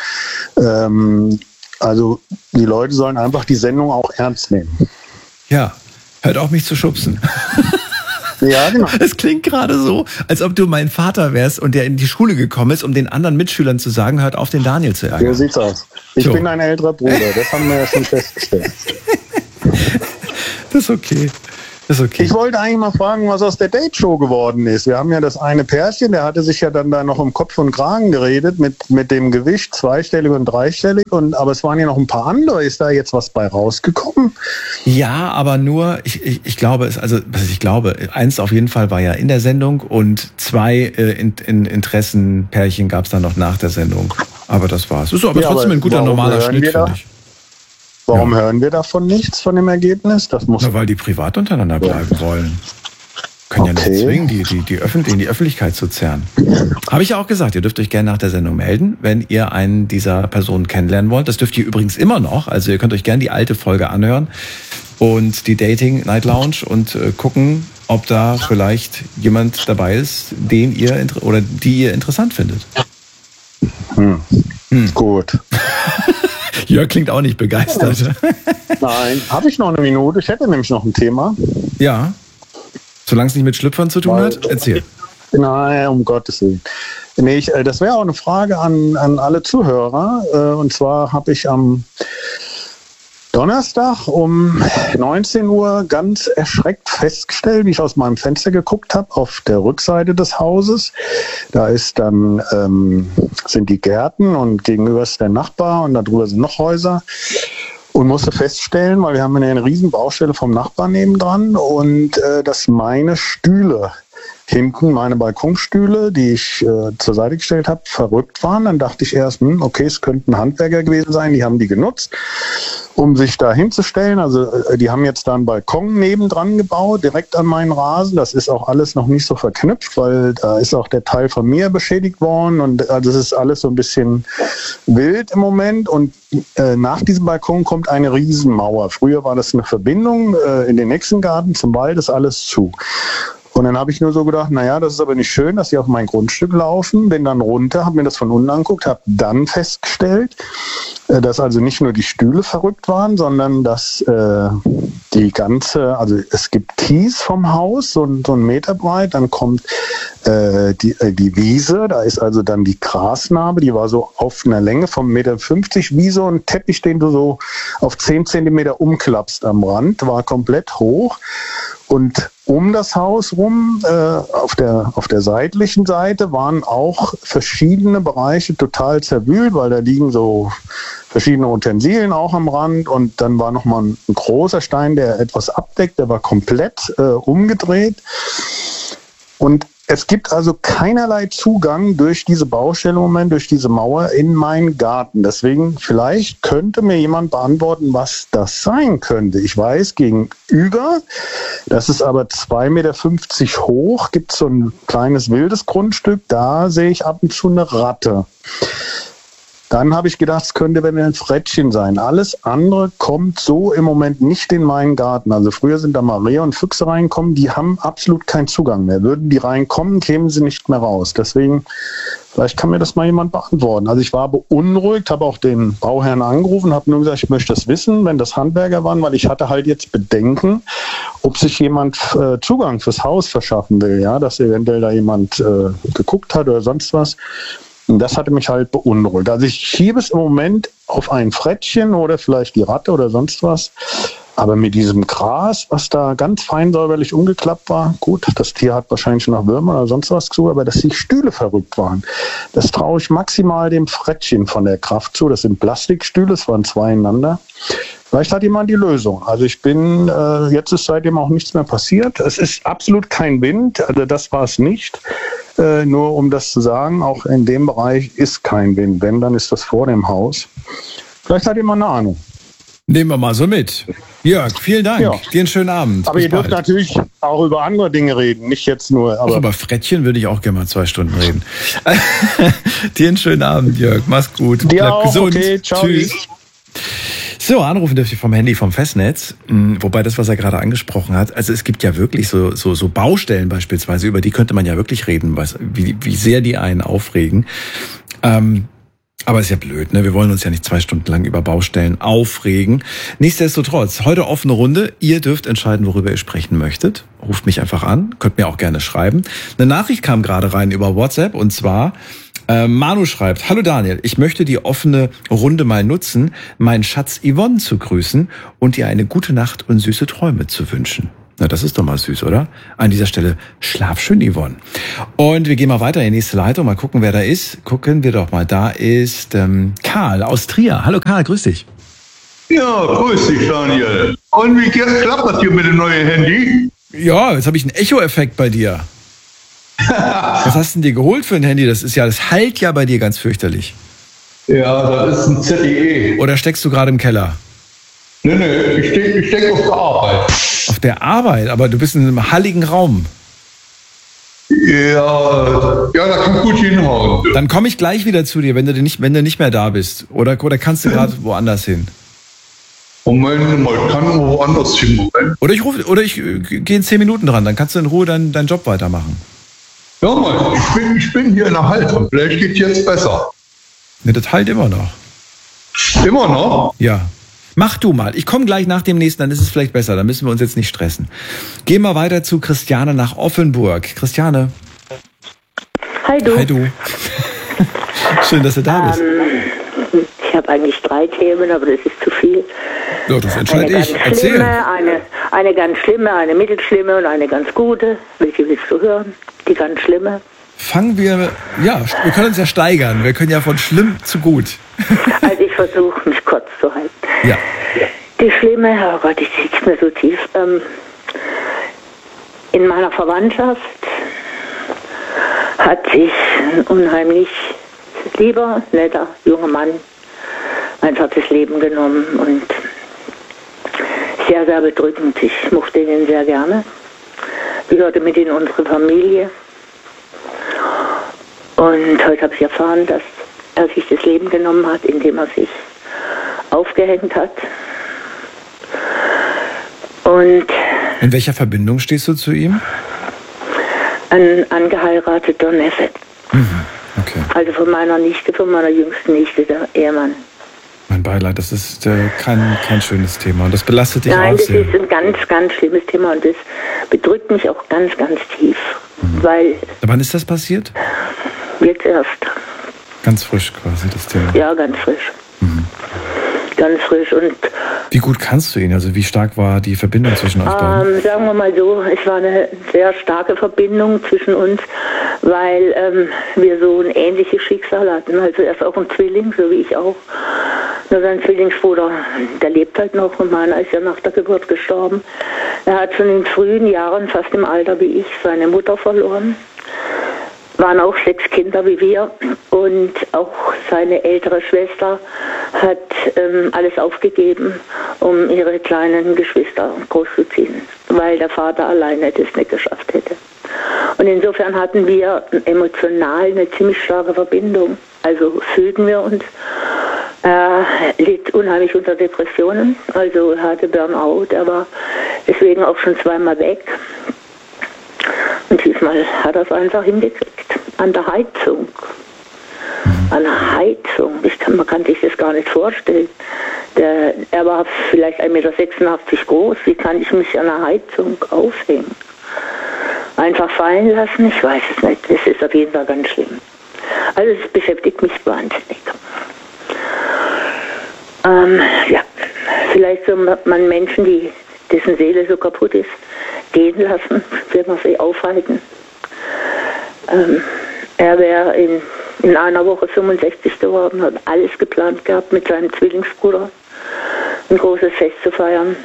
Ähm, also die Leute sollen einfach die Sendung auch ernst nehmen. Ja, Hört auf, mich zu schubsen. Ja, genau. Es klingt gerade so, als ob du mein Vater wärst und der in die Schule gekommen ist, um den anderen Mitschülern zu sagen, hört auf, den Daniel zu ärgern. So sieht's aus. Ich so. bin ein älterer Bruder, das haben wir ja schon festgestellt. Das ist okay. Das ist okay. Ich wollte eigentlich mal fragen, was aus der Date-Show geworden ist. Wir haben ja das eine Pärchen, der hatte sich ja dann da noch um Kopf und Kragen geredet mit, mit dem Gewicht, zweistellig und dreistellig. Und, aber es waren ja noch ein paar andere. Ist da jetzt was bei rausgekommen? Ja, aber nur, ich, ich, ich glaube, es, also was ich glaube, eins auf jeden Fall war ja in der Sendung und zwei äh, in, in Interessenpärchen gab es dann noch nach der Sendung. Aber das war's. Ist aber ja, trotzdem aber ein guter, normaler Schnitt, finde ich. Warum ja. hören wir davon nichts, von dem Ergebnis? Das muss Na, weil die privat untereinander bleiben ja. wollen. Können okay. ja nicht zwingen, die, die, die Öffentlich- in die Öffentlichkeit zu zerren. Habe ich ja auch gesagt, ihr dürft euch gerne nach der Sendung melden, wenn ihr einen dieser Personen kennenlernen wollt. Das dürft ihr übrigens immer noch. Also ihr könnt euch gerne die alte Folge anhören und die Dating Night Lounge und äh, gucken, ob da vielleicht jemand dabei ist, den ihr oder die ihr interessant findet. Hm. Hm. Gut. Jörg klingt auch nicht begeistert. Nein, habe ich noch eine Minute? Ich hätte nämlich noch ein Thema. Ja, solange es nicht mit Schlüpfern zu tun Weil, hat, erzähl. Nein, um Gottes Willen. Nee, ich, das wäre auch eine Frage an, an alle Zuhörer. Und zwar habe ich am Donnerstag um neunzehn Uhr ganz erschreckt festgestellt, wie ich aus meinem Fenster geguckt habe, auf der Rückseite des Hauses. Da ist dann, ähm, sind die Gärten und gegenüber ist der Nachbar und darüber sind noch Häuser. Und musste feststellen, weil wir haben eine riesen Baustelle vom Nachbarn nebendran und äh, dass meine Stühle hinten, meine Balkonstühle, die ich äh, zur Seite gestellt habe, verrückt waren. Dann dachte ich erst, hm, okay, es könnten Handwerker gewesen sein, die haben die genutzt, um sich da hinzustellen. Also äh, die haben jetzt da einen Balkon nebendran gebaut, direkt an meinen Rasen. Das ist auch alles noch nicht so verknüpft, weil da ist auch der Teil von mir beschädigt worden. Und also es ist alles so ein bisschen wild im Moment. Und äh, nach diesem Balkon kommt eine Riesenmauer. Früher war das eine Verbindung äh, in den nächsten Garten zum Wald, ist alles zu. Und dann habe ich nur so gedacht, naja, das ist aber nicht schön, dass sie auf mein Grundstück laufen. Bin dann runter, habe mir das von unten angeguckt, habe dann festgestellt, dass also nicht nur die Stühle verrückt waren, sondern dass äh, die ganze, also es gibt Kies vom Haus, so, so einen Meter breit, dann kommt äh, die, äh, die Wiese, da ist also dann die Grasnarbe, die war so auf einer Länge von eins Komma fünfzig Meter, wie so ein Teppich, den du so auf zehn Zentimeter umklappst am Rand, war komplett hoch. Und um das Haus rum, äh, auf der, auf der seitlichen Seite, waren auch verschiedene Bereiche total zerwühlt, weil da liegen so verschiedene Utensilien auch am Rand. Und dann war nochmal ein, ein großer Stein, der etwas abdeckt, der war komplett äh, umgedreht. Und es gibt also keinerlei Zugang durch diese Baustelle im Moment, durch diese Mauer in meinen Garten. Deswegen, vielleicht könnte mir jemand beantworten, was das sein könnte. Ich weiß, gegenüber, das ist aber zwei Komma fünfzig Meter hoch, gibt es so ein kleines wildes Grundstück, da sehe ich ab und zu eine Ratte. Dann habe ich gedacht, es könnte eventuell ein Frettchen sein. Alles andere kommt so im Moment nicht in meinen Garten. Also früher sind da mal Rehe und Füchse reinkommen, die haben absolut keinen Zugang mehr. Würden die reinkommen, kämen sie nicht mehr raus. Deswegen, vielleicht kann mir das mal jemand beantworten. Also ich war beunruhigt, habe auch den Bauherrn angerufen, habe nur gesagt, ich möchte das wissen, wenn das Handwerker waren, weil ich hatte halt jetzt Bedenken, ob sich jemand äh, Zugang fürs Haus verschaffen will, ja, dass eventuell da jemand äh, geguckt hat oder sonst was. Und das hatte mich halt beunruhigt. Also ich schiebe es im Moment auf ein Frettchen oder vielleicht die Ratte oder sonst was. Aber mit diesem Gras, was da ganz fein säuberlich umgeklappt war, gut, das Tier hat wahrscheinlich noch Würmer oder sonst was zu, aber dass die Stühle verrückt waren, das traue ich maximal dem Frettchen von der Kraft zu. Das sind Plastikstühle, es waren zwei ineinander. Vielleicht hat jemand die Lösung. Also ich bin, äh, jetzt ist seitdem auch nichts mehr passiert. Es ist absolut kein Wind, also das war es nicht. Äh, nur um das zu sagen, auch in dem Bereich ist kein Wind. Wenn, dann ist das vor dem Haus. Vielleicht hat jemand eine Ahnung. Nehmen wir mal so mit. Jörg, vielen Dank. Ja. Dir einen schönen Abend. Aber Bis ihr dürft bald. natürlich auch über andere Dinge reden, nicht jetzt nur. Aber Ach, über Frettchen würde ich auch gerne mal zwei Stunden reden. Dir einen schönen Abend, Jörg. Mach's gut. Dir Bleib auch. Gesund. Okay, ciao. Tschüss. So, anrufen dürft ihr vom Handy, vom Festnetz. Wobei das, was er gerade angesprochen hat, also es gibt ja wirklich so, so, so Baustellen beispielsweise, über die könnte man ja wirklich reden, was, wie, wie sehr die einen aufregen. Ähm, Aber ist ja blöd, ne? Wir wollen uns ja nicht zwei Stunden lang über Baustellen aufregen. Nichtsdestotrotz, heute offene Runde. Ihr dürft entscheiden, worüber ihr sprechen möchtet. Ruft mich einfach an, könnt mir auch gerne schreiben. Eine Nachricht kam gerade rein über WhatsApp und zwar, äh, Manu schreibt, hallo Daniel, ich möchte die offene Runde mal nutzen, meinen Schatz Yvonne zu grüßen und ihr eine gute Nacht und süße Träume zu wünschen. Na, das ist doch mal süß, oder? An dieser Stelle, schlaf schön, Yvonne. Und wir gehen mal weiter in die nächste Leitung, mal gucken, wer da ist. Gucken wir doch mal, da ist ähm, Karl aus Trier. Hallo Karl, grüß dich. Ja, grüß dich, Daniel. Und wie klappt das hier mit dem neuen Handy? Ja, jetzt habe ich einen Echo-Effekt bei dir. Was hast du denn dir geholt für ein Handy? Das ist ja, das halt ja bei dir ganz fürchterlich. Ja, das ist ein Z T E. Oder steckst du gerade im Keller? Nee, nee, ich steck, ich steck auf der Arbeit. Auf der Arbeit? Aber du bist in einem halligen Raum. Ja, ja, da kann gut hinhauen. Dann komme ich gleich wieder zu dir, wenn du nicht, wenn du nicht mehr da bist. Oder, oder kannst du gerade woanders hin? Moment mal, ich kann woanders hin. Moment. Oder ich rufe, oder ich äh, gehe in zehn Minuten dran, dann kannst du in Ruhe deinen, deinen Job weitermachen. Ja, Mann, ich bin, ich bin hier in der Haltung. Vielleicht geht es jetzt besser. Ne, das halt immer noch. Immer noch? Ja. Mach du mal. Ich komme gleich nach dem nächsten, dann ist es vielleicht besser. Dann müssen wir uns jetzt nicht stressen. Gehen wir weiter zu Christiane nach Offenburg. Christiane. Hi du. Hi du. Schön, dass du da bist. Ähm, ich habe eigentlich drei Themen, aber das ist zu viel. Ja, das entscheide eine ich. Ganz Erzähl. Schlimme, eine, eine ganz schlimme, eine mittelschlimme und eine ganz gute. Welche willst du hören? Die ganz schlimme. Fangen wir, ja, wir können uns ja steigern. Wir können ja von schlimm zu gut. Also ich versuche, mich kurz zu halten. Ja. Die schlimme, oh Gott, ich sitze mir so tief. Ähm, in meiner Verwandtschaft hat sich ein unheimlich lieber, netter, junger Mann einfach das Leben genommen und sehr, sehr bedrückend. Ich mochte ihn sehr gerne. Gehörte mit in unsere Familie. Und heute habe ich erfahren, dass er sich das Leben genommen hat, indem er sich aufgehängt hat. Und in welcher Verbindung stehst du zu ihm? Ein angeheirateter Neffe. Mhm. Okay. Also von meiner Nichte, von meiner jüngsten Nichte, der Ehemann. Mein Beileid, das ist äh, kein, kein schönes Thema und das belastet dich Nein, auch sehr. Nein, das ist ein ganz, ganz schlimmes Thema und das bedrückt mich auch ganz, ganz tief. Mhm. Weil wann ist das passiert? Jetzt erst. Ganz frisch quasi das Thema. Ja, ganz frisch. Mhm. Ganz frisch. Und wie gut kannst du ihn? Also wie stark war die Verbindung zwischen euch beiden? Ähm, sagen wir mal so, es war eine sehr starke Verbindung zwischen uns, weil ähm, wir so ein ähnliches Schicksal hatten. Also er ist auch ein Zwilling, so wie ich auch. Nur sein Zwillingsbruder, der lebt halt noch und meiner ist ja nach der Geburt gestorben. Er hat schon in frühen Jahren, fast im Alter wie ich, seine Mutter verloren. Waren auch sechs Kinder wie wir und auch seine ältere Schwester hat ähm, alles aufgegeben, um ihre kleinen Geschwister großzuziehen, weil der Vater alleine das nicht geschafft hätte. Und insofern hatten wir emotional eine ziemlich starke Verbindung. Also fühlten wir uns. Er litt unheimlich unter Depressionen, also er hatte Burnout, er war deswegen auch schon zweimal weg. Und diesmal hat er es einfach hingekriegt. An der Heizung. An der Heizung. Ich kann, man kann sich das gar nicht vorstellen. Der, er war vielleicht ein Meter sechsundachtzig groß. Wie kann ich mich an der Heizung aufhängen? Einfach fallen lassen? Ich weiß es nicht. Das ist auf jeden Fall ganz schlimm. Also es beschäftigt mich wahnsinnig. Ähm, ja, vielleicht soll man Menschen, die, dessen Seele so kaputt ist, gehen lassen, wird man sie aufhalten. Ähm, er wäre in, in einer Woche fünfundsechzig geworden, hat alles geplant gehabt mit seinem Zwillingsbruder, ein großes Fest zu feiern.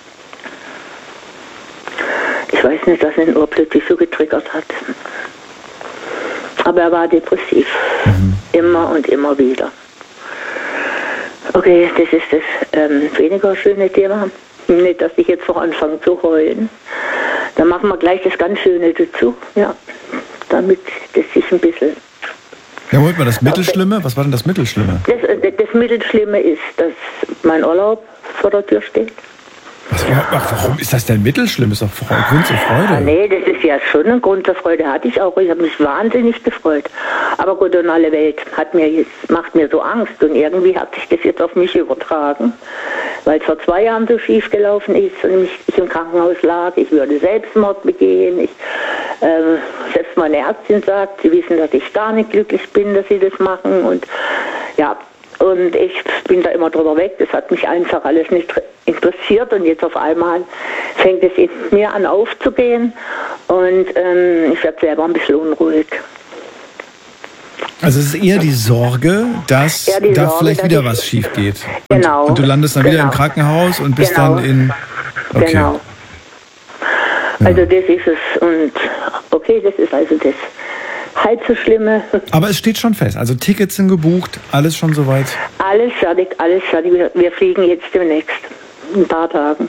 Ich weiß nicht, was ihn urplötzlich so getriggert hat. Aber er war depressiv. Mhm. Immer und immer wieder. Okay, das ist das ähm, weniger schöne Thema. Nicht, dass ich jetzt vor anfange zu heulen. Dann machen wir gleich das ganz Schöne dazu. Ja, damit das sich ein bisschen... Ja, holt mal das Mittelschlimme. Was war denn das Mittelschlimme? Das, das Mittelschlimme ist, dass mein Urlaub vor der Tür steht. Ach, warum ist das denn mittelschlimm? Ist doch Grund zur Freude. Ah, nee, das ist ja schon ein Grund zur Freude. Hatte ich auch. Ich habe mich wahnsinnig gefreut. Aber gut, und alle Welt hat mir jetzt, macht mir so Angst. Und irgendwie hat sich das jetzt auf mich übertragen. Weil es vor zwei Jahren so schief gelaufen ist und ich, ich im Krankenhaus lag. Ich würde Selbstmord begehen. Ich, äh, selbst meine Ärztin sagt, sie wissen, dass ich gar nicht glücklich bin, dass sie das machen. Und ja, und ich bin da immer drüber weg. Das hat mich einfach alles nicht interessiert. Und jetzt auf einmal fängt es in mir an aufzugehen. Und ähm, ich werde selber ein bisschen unruhig. Also es ist eher die Sorge, dass ja, die da Sorge, vielleicht wieder was schief geht. Und, genau. Und du landest dann genau. wieder im Krankenhaus und bist genau. dann in... Okay. Genau. Ja. Also das ist es. Und okay, das ist also das halb so Schlimme. Aber es steht schon fest. Also Tickets sind gebucht, alles schon soweit? Alles fertig, alles fertig. Wir, wir fliegen jetzt demnächst. In ein paar Tagen.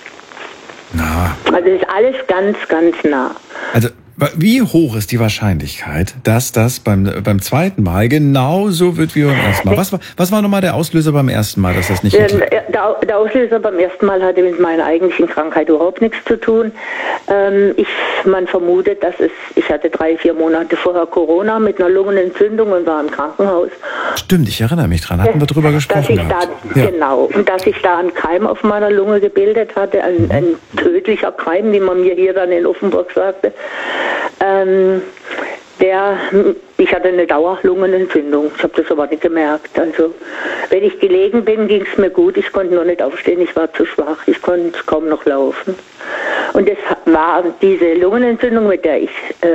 Na. Also es ist alles ganz, ganz nah. Also wie hoch ist die Wahrscheinlichkeit, dass das beim, beim zweiten Mal genauso wird wie beim ersten Mal? Was war, was war nochmal der Auslöser beim ersten Mal, dass das nicht der, der, der Auslöser beim ersten Mal hatte mit meiner eigentlichen Krankheit überhaupt nichts zu tun. Ähm, ich, man vermutet, dass es, ich hatte drei, vier Monate vorher Corona mit einer Lungenentzündung und war im Krankenhaus. Stimmt, ich erinnere mich dran, hatten wir drüber gesprochen. Dass ich da, ja. Genau, und dass ich da einen Keim auf meiner Lunge gebildet hatte, ein, ein tödlicher Keim, wie man mir hier dann in Offenburg sagte. Ähm, der, ich hatte eine Dauerlungenentzündung. Ich habe das aber nicht gemerkt. Also, wenn ich gelegen bin, ging es mir gut. Ich konnte nur nicht aufstehen. Ich war zu schwach. Ich konnte kaum noch laufen. Und das war diese Lungenentzündung, mit der ich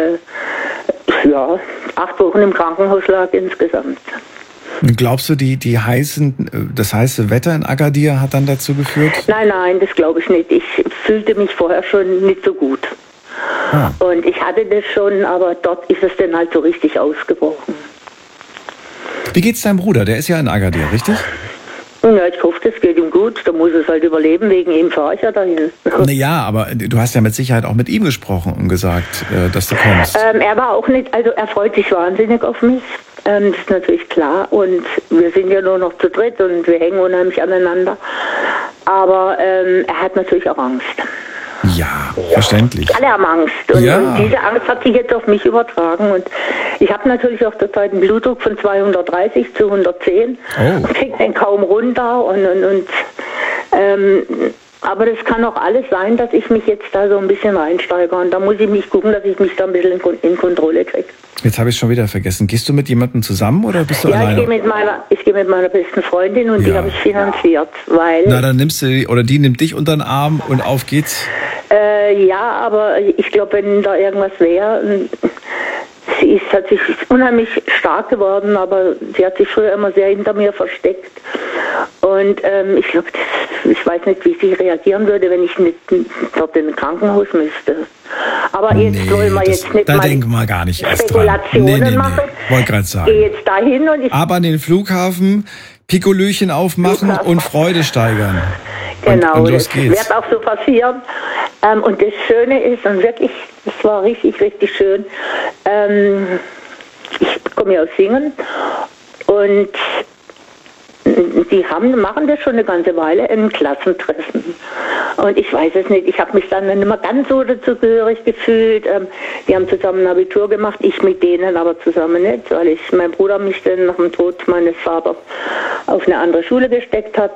äh, ja, acht Wochen im Krankenhaus lag insgesamt. Glaubst du, die, die heißen, das heiße Wetter in Agadir hat dann dazu geführt? Nein, nein, das glaube ich nicht. Ich fühlte mich vorher schon nicht so gut. Ah. Und ich hatte das schon, aber dort ist es dann halt so richtig ausgebrochen. Wie geht's deinem Bruder? Der ist ja in Agadir, richtig? Ja, ich hoffe, das geht ihm gut. Da muss es halt überleben, wegen ihm fahre ich ja dahin. Naja, aber du hast ja mit Sicherheit auch mit ihm gesprochen und gesagt, dass du kommst. Ähm, er war auch nicht, also er freut sich wahnsinnig auf mich. Ähm, das ist natürlich klar. Und wir sind ja nur noch zu dritt und wir hängen unheimlich aneinander. Aber ähm, er hat natürlich auch Angst. Ja, verständlich. Alle haben Angst. Und, ja. und diese Angst hat sich jetzt auf mich übertragen. Und ich habe natürlich auch zurzeit einen Blutdruck von zweihundertdreißig zu hundertzehn. Oh. Und kriege den kaum runter. Und, und, und ähm, aber das kann auch alles sein, dass ich mich jetzt da so ein bisschen reinsteige. Und da muss ich mich gucken, dass ich mich da ein bisschen in, in Kontrolle kriege. Jetzt habe ich es schon wieder vergessen. Gehst du mit jemandem zusammen oder bist du ja, alleine? Ja, ich gehe mit meiner, ich gehe mit meiner besten Freundin und ja. die habe ich finanziert. Weil Na, dann nimmst du, oder die nimmt dich unter den Arm und auf geht's. Äh, ja, aber ich glaube, wenn da irgendwas wäre, sie ist, hat sich unheimlich stark geworden, aber sie hat sich früher immer sehr hinter mir versteckt. Und ähm, ich glaube, ich weiß nicht, wie sie reagieren würde, wenn ich nicht dort in ein Krankenhaus müsste. Aber jetzt nee, wollen wir das, jetzt nicht da mal denken wir gar nicht erst Spekulationen dran. Nee, nee, machen. Nee. Wollte gerade sagen. Gehe jetzt dahin und ich Aber an den Flughafen, Pikolöchen aufmachen Flughafen. Und Freude steigern. Genau, und, und los das geht's. wird auch so passieren. Ähm, und das Schöne ist, und wirklich, das war richtig, richtig schön, ähm, ich komme ja aus Singen und die haben, machen das schon eine ganze Weile, ein Klassentreffen. Und ich weiß es nicht, ich habe mich dann nicht mehr ganz so dazugehörig gefühlt. Ähm, die haben zusammen ein Abitur gemacht, ich mit denen aber zusammen nicht, weil ich, mein Bruder mich dann nach dem Tod meines Vaters auf eine andere Schule gesteckt hat.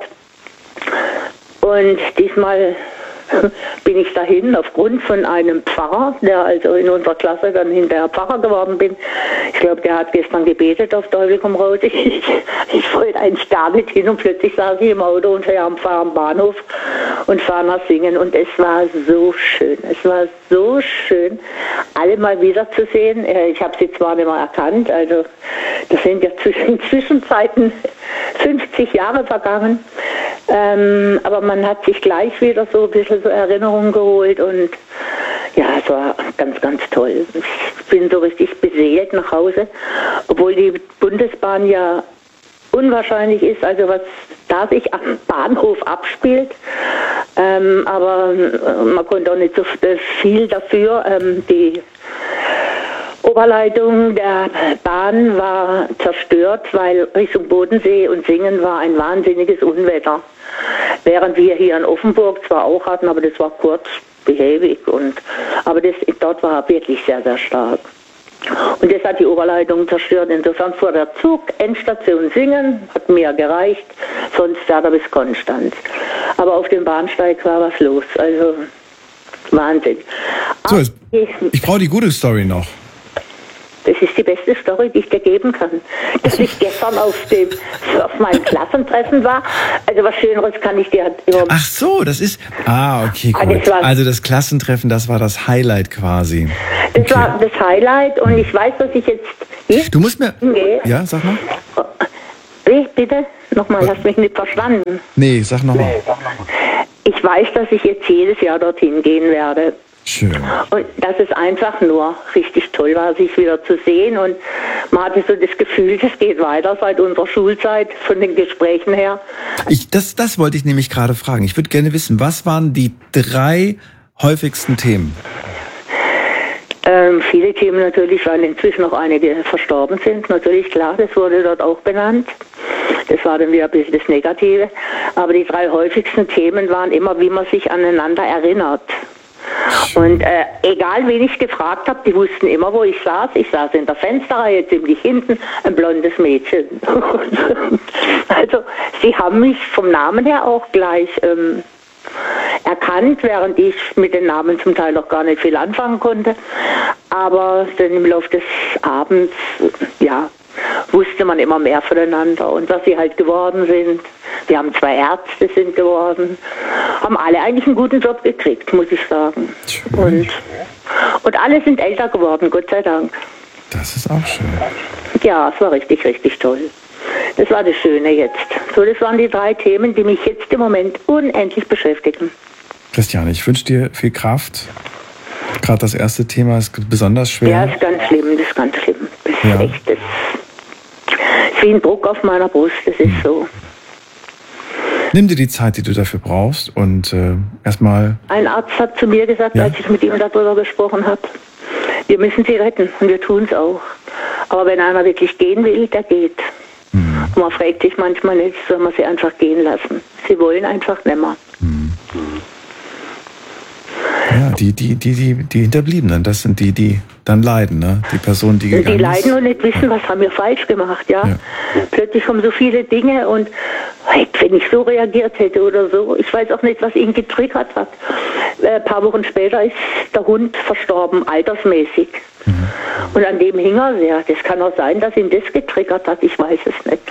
Und diesmal bin ich dahin aufgrund von einem Pfarrer, der also in unserer Klasse dann hinterher Pfarrer geworden bin. Ich glaube, der hat gestern gebetet auf Teufel komm raus. Ich, ich wollte eigentlich gar nicht hin und plötzlich saß ich im Auto und fahre am Bahnhof und fahre nach Singen und es war so schön. Es war so schön, alle mal wiederzusehen. Ich habe sie zwar nicht mehr erkannt, also das sind ja in Zwischenzeiten fünfzig Jahre vergangen, ähm, aber man hat sich gleich wieder so ein bisschen so Erinnerungen geholt und ja, es war ganz, ganz toll. Ich bin so richtig beseelt nach Hause, obwohl die Bundesbahn ja unwahrscheinlich ist, also was da sich am Bahnhof abspielt, ähm, aber man konnte auch nicht so viel dafür. Ähm, die Oberleitung der Bahn war zerstört, weil Richtung Bodensee und Singen war ein wahnsinniges Unwetter. Während wir hier in Offenburg zwar auch hatten, aber das war kurz, behäbig. Und, aber das, dort war wirklich sehr, sehr stark. Und das hat die Oberleitung zerstört. Insofern fuhr der Zug, Endstation Singen, hat mir gereicht, sonst fährt er bis Konstanz. Aber auf dem Bahnsteig war was los. Also Wahnsinn. So, jetzt, ich brauche die gute Story noch. Das ist die beste Story, die ich dir geben kann. Dass ich gestern auf dem auf meinem Klassentreffen war. Also was Schöneres kann ich dir immer... Ach so, das ist... Ah, okay, gut. Das war, also das Klassentreffen, das war das Highlight quasi. Das okay. war das Highlight und ich weiß, dass ich jetzt... Du musst mir... hingehe. Ja, sag mal. Wie, bitte? Nochmal, hast mich nicht verstanden. Nee, sag nochmal. Nee, ich weiß, dass ich jetzt jedes Jahr dorthin gehen werde. Schön. Und dass es einfach nur richtig toll war, sich wieder zu sehen. Und man hatte so das Gefühl, das geht weiter seit unserer Schulzeit, von den Gesprächen her. Ich, das, das wollte ich nämlich gerade fragen. Ich würde gerne wissen, was waren die drei häufigsten Themen? Ähm, viele Themen natürlich, weil inzwischen auch einige verstorben sind. Natürlich, klar, das wurde dort auch benannt. Das war dann wieder ein bisschen das Negative. Aber die drei häufigsten Themen waren immer, wie man sich aneinander erinnert. Und äh, egal, wen ich gefragt habe, die wussten immer, wo ich saß. Ich saß in der Fensterreihe, ziemlich hinten, ein blondes Mädchen. Also, sie haben mich vom Namen her auch gleich ähm, erkannt, während ich mit den Namen zum Teil noch gar nicht viel anfangen konnte. Aber dann im Laufe des Abends, ja, wusste man immer mehr voneinander und was sie halt geworden sind. Wir haben zwei Ärzte sind geworden, haben alle eigentlich einen guten Job gekriegt, muss ich sagen. Und, und alle sind älter geworden, Gott sei Dank. Das ist auch schön. Ja, es war richtig, richtig toll. Das war das Schöne jetzt. So, das waren die drei Themen, die mich jetzt im Moment unendlich beschäftigen. Christiane, ich wünsche dir viel Kraft. Gerade das erste Thema ist besonders schwer. Ja, ist ganz schlimm, das ist ganz schlimm. Das ist ja. echt, das ist wie ein Druck auf meiner Brust, das ist hm. so. Nimm dir die Zeit, die du dafür brauchst und äh, erstmal... Ein Arzt hat zu mir gesagt, ja. als ich mit ihm darüber gesprochen habe, wir müssen sie retten und wir tun es auch. Aber wenn einer wirklich gehen will, der geht. Mhm. Und man fragt sich manchmal nicht, soll man sie einfach gehen lassen. Sie wollen einfach nicht mehr. Mhm. Ja, die, die, die, die, die Hinterbliebenen, das sind die, die dann leiden, ne? Die Personen, die gegangen Die leiden ist. und nicht wissen, ja. was haben wir falsch gemacht, ja? ja. Plötzlich kommen so viele Dinge und wenn ich so reagiert hätte oder so, ich weiß auch nicht, was ihn getriggert hat. Ein paar Wochen später ist der Hund verstorben, altersmäßig. Mhm. Und an dem hing er sehr. Das kann auch sein, dass ihn das getriggert hat, ich weiß es nicht.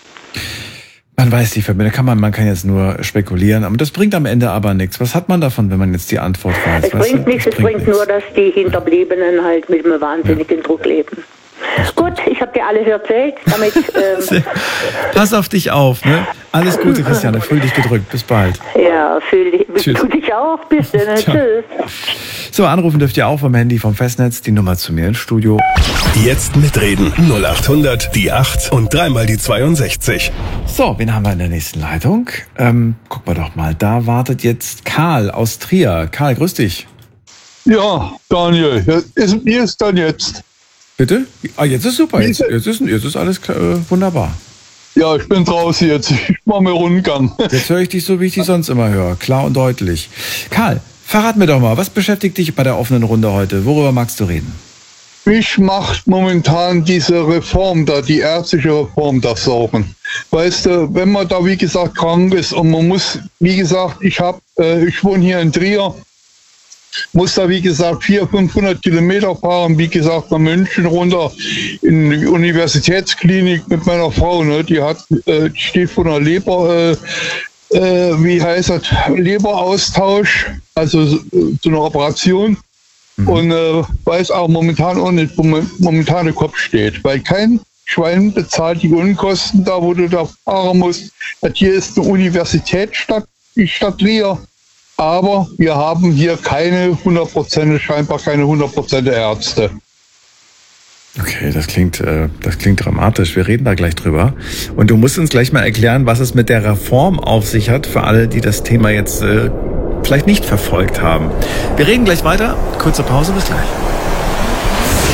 Man weiß die Verbindung, kann man, man kann jetzt nur spekulieren, aber das bringt am Ende aber nichts. Was hat man davon, wenn man jetzt die Antwort weiß? Es bringt nichts, es bringt nur, dass die Hinterbliebenen halt mit einem wahnsinnigen ja. Druck leben. Gut, ich habe dir alles erzählt, damit... Ähm Pass auf dich auf, ne? Alles Gute, Christiane, fühl dich gedrückt, bis bald. Ja, fühl dich, du dich auch, bis dann, tschüss. So, anrufen dürft ihr auch vom Handy, vom Festnetz, die Nummer zu mir ins Studio. Jetzt mitreden, null acht hundert, die acht und dreimal die zweiundsechzig. So, wen haben wir in der nächsten Leitung? Ähm, gucken wir doch mal, da wartet jetzt Karl aus Trier. Karl, grüß dich. Ja, Daniel, ist, wie ist dann jetzt? Bitte? Ah, jetzt ist super. Jetzt, jetzt, ist, jetzt ist alles äh, wunderbar. Ja, ich bin draußen jetzt. Ich mache mir Rundgang. Jetzt höre ich dich so, wie ich dich sonst immer höre. Klar und deutlich. Karl, verrat mir doch mal, was beschäftigt dich bei der offenen Runde heute? Worüber magst du reden? Mich macht momentan diese Reform da, die ärztliche Reform, das Sorgen. Weißt du, wenn man da, wie gesagt, krank ist und man muss, wie gesagt, ich hab, äh, ich wohne hier in Trier, muss da, wie gesagt, vierhundert, fünfhundert Kilometer fahren, wie gesagt, nach München runter in die Universitätsklinik mit meiner Frau, ne? Die hat, äh, steht vor einer Leber, äh, äh, wie heißt das, Leberaustausch, also so, so eine Operation. Mhm. Und äh, weiß auch momentan auch nicht, wo man momentan der Kopf steht, weil kein Schwein bezahlt die Unkosten da, wo du da fahren musst. Das hier ist eine Universitätsstadt, die Stadt Trier. Aber wir haben hier keine hundert Prozent, scheinbar keine hundert Prozent Ärzte. Okay, das klingt, äh, das klingt dramatisch. Wir reden da gleich drüber. Und du musst uns gleich mal erklären, was es mit der Reform auf sich hat, für alle, die das Thema jetzt äh, vielleicht nicht verfolgt haben. Wir reden gleich weiter. Kurze Pause, bis gleich.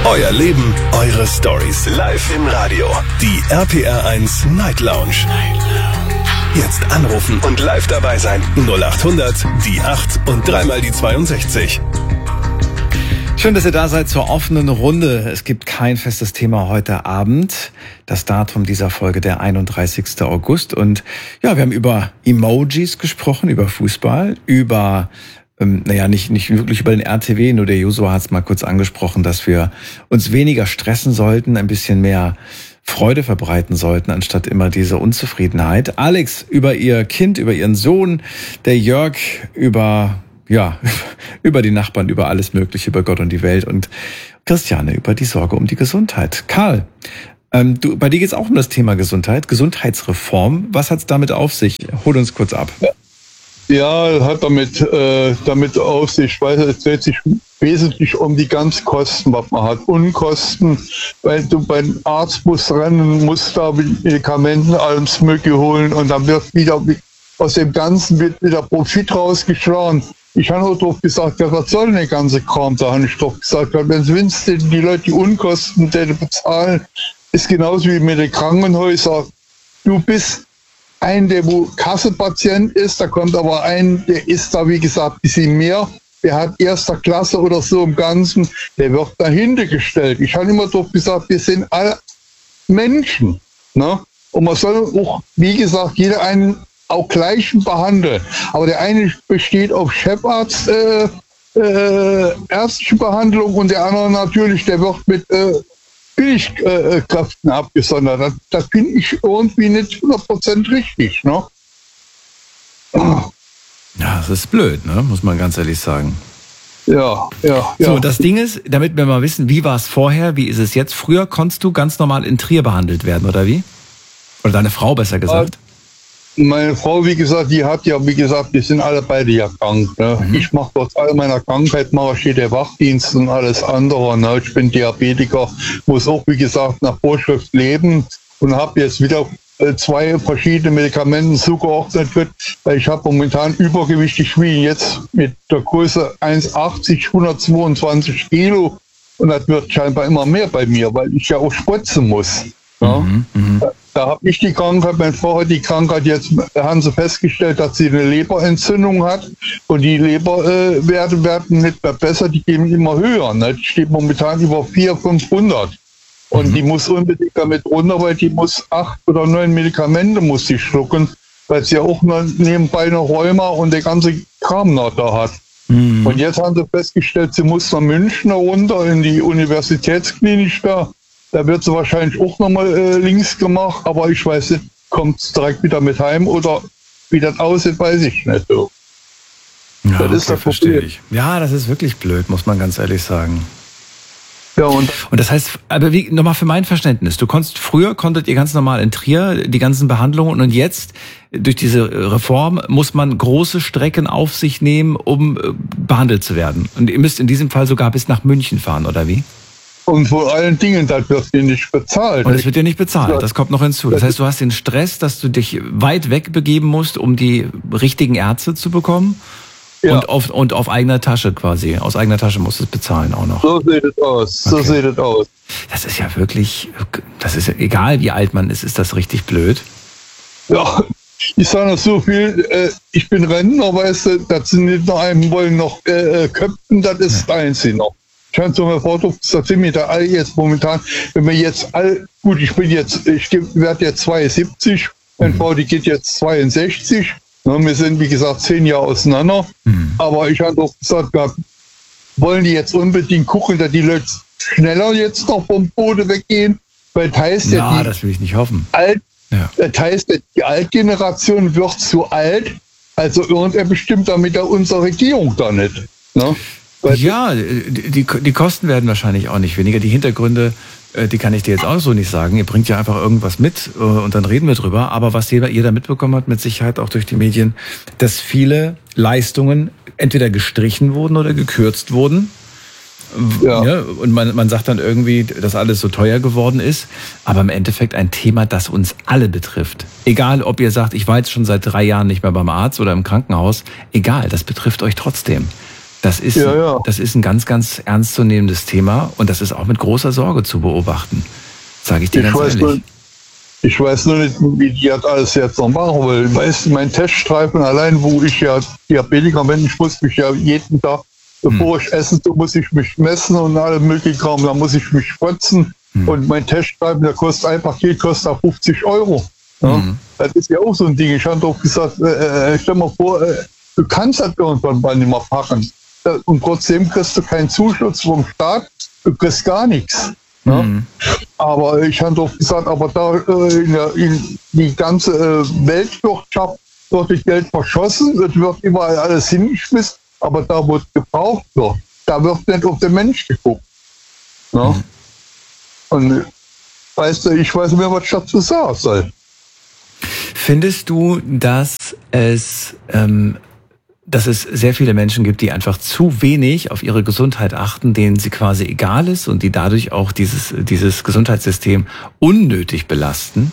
Euer Leben, eure Stories. Live im Radio. Die R P R eins Night Lounge. Jetzt anrufen und live dabei sein. null acht hundert, die acht und dreimal die zweiundsechzig. Schön, dass ihr da seid zur offenen Runde. Es gibt kein festes Thema heute Abend. Das Datum dieser Folge der einunddreißigster August. Und ja, wir haben über Emojis gesprochen, über Fußball, über, ähm, naja, nicht, nicht wirklich über den R T W, nur der Josua hat es mal kurz angesprochen, dass wir uns weniger stressen sollten, ein bisschen mehr Freude verbreiten sollten, anstatt immer diese Unzufriedenheit. Alex über ihr Kind, über ihren Sohn, der Jörg über, ja, über die Nachbarn, über alles Mögliche, über Gott und die Welt und Christiane über die Sorge um die Gesundheit. Karl, ähm, du, bei dir geht es auch um das Thema Gesundheit, Gesundheitsreform. Was hat es damit auf sich? Hol uns kurz ab. Ja, hat damit, äh, damit auf sich, ich weiß, es dreht sich wesentlich um die ganzen Kosten, was man hat. Unkosten, weil du beim Arzt musst rennen, musst da Medikamenten, alles Mögliche holen und dann wird wieder, aus dem Ganzen wird wieder Profit rausgeschlagen. Ich habe auch drauf gesagt, ja, was soll denn der ganze Kram? Da habe ich drauf gesagt, wenn willst du die Leute die Unkosten die bezahlen, ist genauso wie mit den Krankenhäusern. Du bist ein, der wo Kassenpatient ist, da kommt aber ein, der ist da, wie gesagt, ein bisschen mehr, der hat erster Klasse oder so im Ganzen, der wird dahinter gestellt. Ich habe immer doch gesagt, wir sind alle Menschen, ne? Und man soll auch, wie gesagt, jeder einen auch gleichen behandeln. Aber der eine besteht auf Chefarzt, äh, äh, ärztliche Behandlung und der andere natürlich, der wird mit äh, Billigkräften abgesondert. Das, das finde ich irgendwie nicht hundert Prozent richtig. Ne? Ja, das ist blöd, ne? Muss man ganz ehrlich sagen. Ja, ja, ja. So, das Ding ist, damit wir mal wissen, wie war es vorher, wie ist es jetzt? Früher konntest du ganz normal in Trier behandelt werden, oder wie? Oder deine Frau, besser gesagt. Meine Frau, wie gesagt, die hat ja, wie gesagt, wir sind alle beide ja krank. Ne? Mhm. Ich mache trotz all meiner Krankheit, mache ich hier der Wachdienst und alles andere. Ne? Ich bin Diabetiker, muss auch, wie gesagt, nach Vorschrift leben und habe jetzt wieder äh, zwei verschiedene Medikamente zugeordnet wird, weil ich habe momentan Übergewicht. Ich wiege jetzt mit der Größe eins achtzig, hundertzweiundzwanzig Kilo und das wird scheinbar immer mehr bei mir, weil ich ja auch spritzen muss. Ja? Mhm, da da habe ich die Krankheit, meine Frau hat die Krankheit, jetzt haben sie festgestellt, dass sie eine Leberentzündung hat und die Leberwerte äh, werden nicht mehr besser, die gehen immer höher. Ne? Die steht momentan über vierhundert, fünfhundert und mhm. die muss unbedingt damit runter, weil die muss acht oder neun Medikamente muss die schlucken, weil sie ja auch noch nebenbei eine Rheuma und der ganze Kram noch da hat. Mhm. Und jetzt haben sie festgestellt, sie muss nach München runter in die Universitätsklinik da. Da wird sie wahrscheinlich auch nochmal äh, links gemacht, aber ich weiß nicht, kommt es direkt wieder mit heim oder wie das aussieht, weiß ich nicht. So. Ja, das okay, ist das verstehe ich. Ja, das ist wirklich blöd, muss man ganz ehrlich sagen. Ja, und, und das heißt, aber wie, nochmal für mein Verständnis, du konntest, früher konntet ihr ganz normal in Trier die ganzen Behandlungen und jetzt, durch diese Reform, muss man große Strecken auf sich nehmen, um äh, behandelt zu werden. Und ihr müsst in diesem Fall sogar bis nach München fahren, oder wie? Und vor allen Dingen, das wird dir nicht bezahlt. Und es wird dir nicht bezahlt, das kommt noch hinzu. Das heißt, du hast den Stress, dass du dich weit weg begeben musst, um die richtigen Ärzte zu bekommen. Ja. Und, auf, und auf eigener Tasche quasi. Aus eigener Tasche musst du es bezahlen auch noch. So sieht es aus. So okay. sieht es aus. Das ist ja wirklich, das ist egal wie alt man ist, ist das richtig blöd. Ja, ich sage noch so viel, äh, ich bin Rentner, weißt du, das sind nicht nur einen wollen noch äh, köpfen, das ist ja. eins noch. Ich habe so eine Foto, das sind wir da alle jetzt momentan, wenn wir jetzt all, gut, ich bin jetzt, ich werde jetzt zweiundsiebzig, meine mhm. Frau, die geht jetzt zweiundsechzig, ne, wir sind, wie gesagt, zehn Jahre auseinander, mhm. aber ich habe doch gesagt, gehabt, wollen die jetzt unbedingt gucken, dass die Leute schneller jetzt noch vom Boden weggehen, weil das heißt ja, ja die das will ich nicht hoffen. Alt, ja. Das heißt, die Altgeneration wird zu alt, also irgendwer bestimmt damit ja unsere Regierung da nicht, ne? Ja, die, die Kosten werden wahrscheinlich auch nicht weniger. Die Hintergründe, die kann ich dir jetzt auch so nicht sagen. Ihr bringt ja einfach irgendwas mit und dann reden wir drüber. Aber was jeder, jeder mitbekommen hat, mit Sicherheit auch durch die Medien, dass viele Leistungen entweder gestrichen wurden oder gekürzt wurden. Ja. Ja, und man, man sagt dann irgendwie, dass alles so teuer geworden ist. Aber im Endeffekt ein Thema, das uns alle betrifft. Egal, ob ihr sagt, ich war jetzt schon seit drei Jahren nicht mehr beim Arzt oder im Krankenhaus. Egal, das betrifft euch trotzdem. Das ist, ja, ja. das ist ein ganz, ganz ernstzunehmendes Thema und das ist auch mit großer Sorge zu beobachten, sage ich dir ich ganz weiß ehrlich. Nur, ich weiß nur nicht, wie die das alles jetzt noch machen will. Weißt du, mein Teststreifen allein, wo ich ja Diabetiker bin, ich muss mich ja jeden Tag, bevor hm. ich esse, so muss ich mich messen und alle möglichen Kram, da muss ich mich spritzen. Hm. Und mein Teststreifen, der kostet ein Paket, kostet fünfzig Euro. Ja? Hm. Das ist ja auch so ein Ding. Ich habe doch gesagt, äh, stell mal vor, äh, du kannst das irgendwann mal nicht mehr packen. Und trotzdem kriegst du keinen Zuschuss vom Staat, du kriegst gar nichts. Ne? Mhm. Aber ich habe doch gesagt, aber da äh, in, der, in die ganze äh, Weltwirtschaft wird das Geld verschossen, es wird überall alles hingeschmissen, aber da, wo es gebraucht wird, da wird nicht auf den Mensch geguckt. Ne? Mhm. Und weißt du, ich weiß nicht mehr, was ich dazu sagen soll. Findest du, dass es ähm dass es sehr viele Menschen gibt, die einfach zu wenig auf ihre Gesundheit achten, denen sie quasi egal ist und die dadurch auch dieses, dieses Gesundheitssystem unnötig belasten?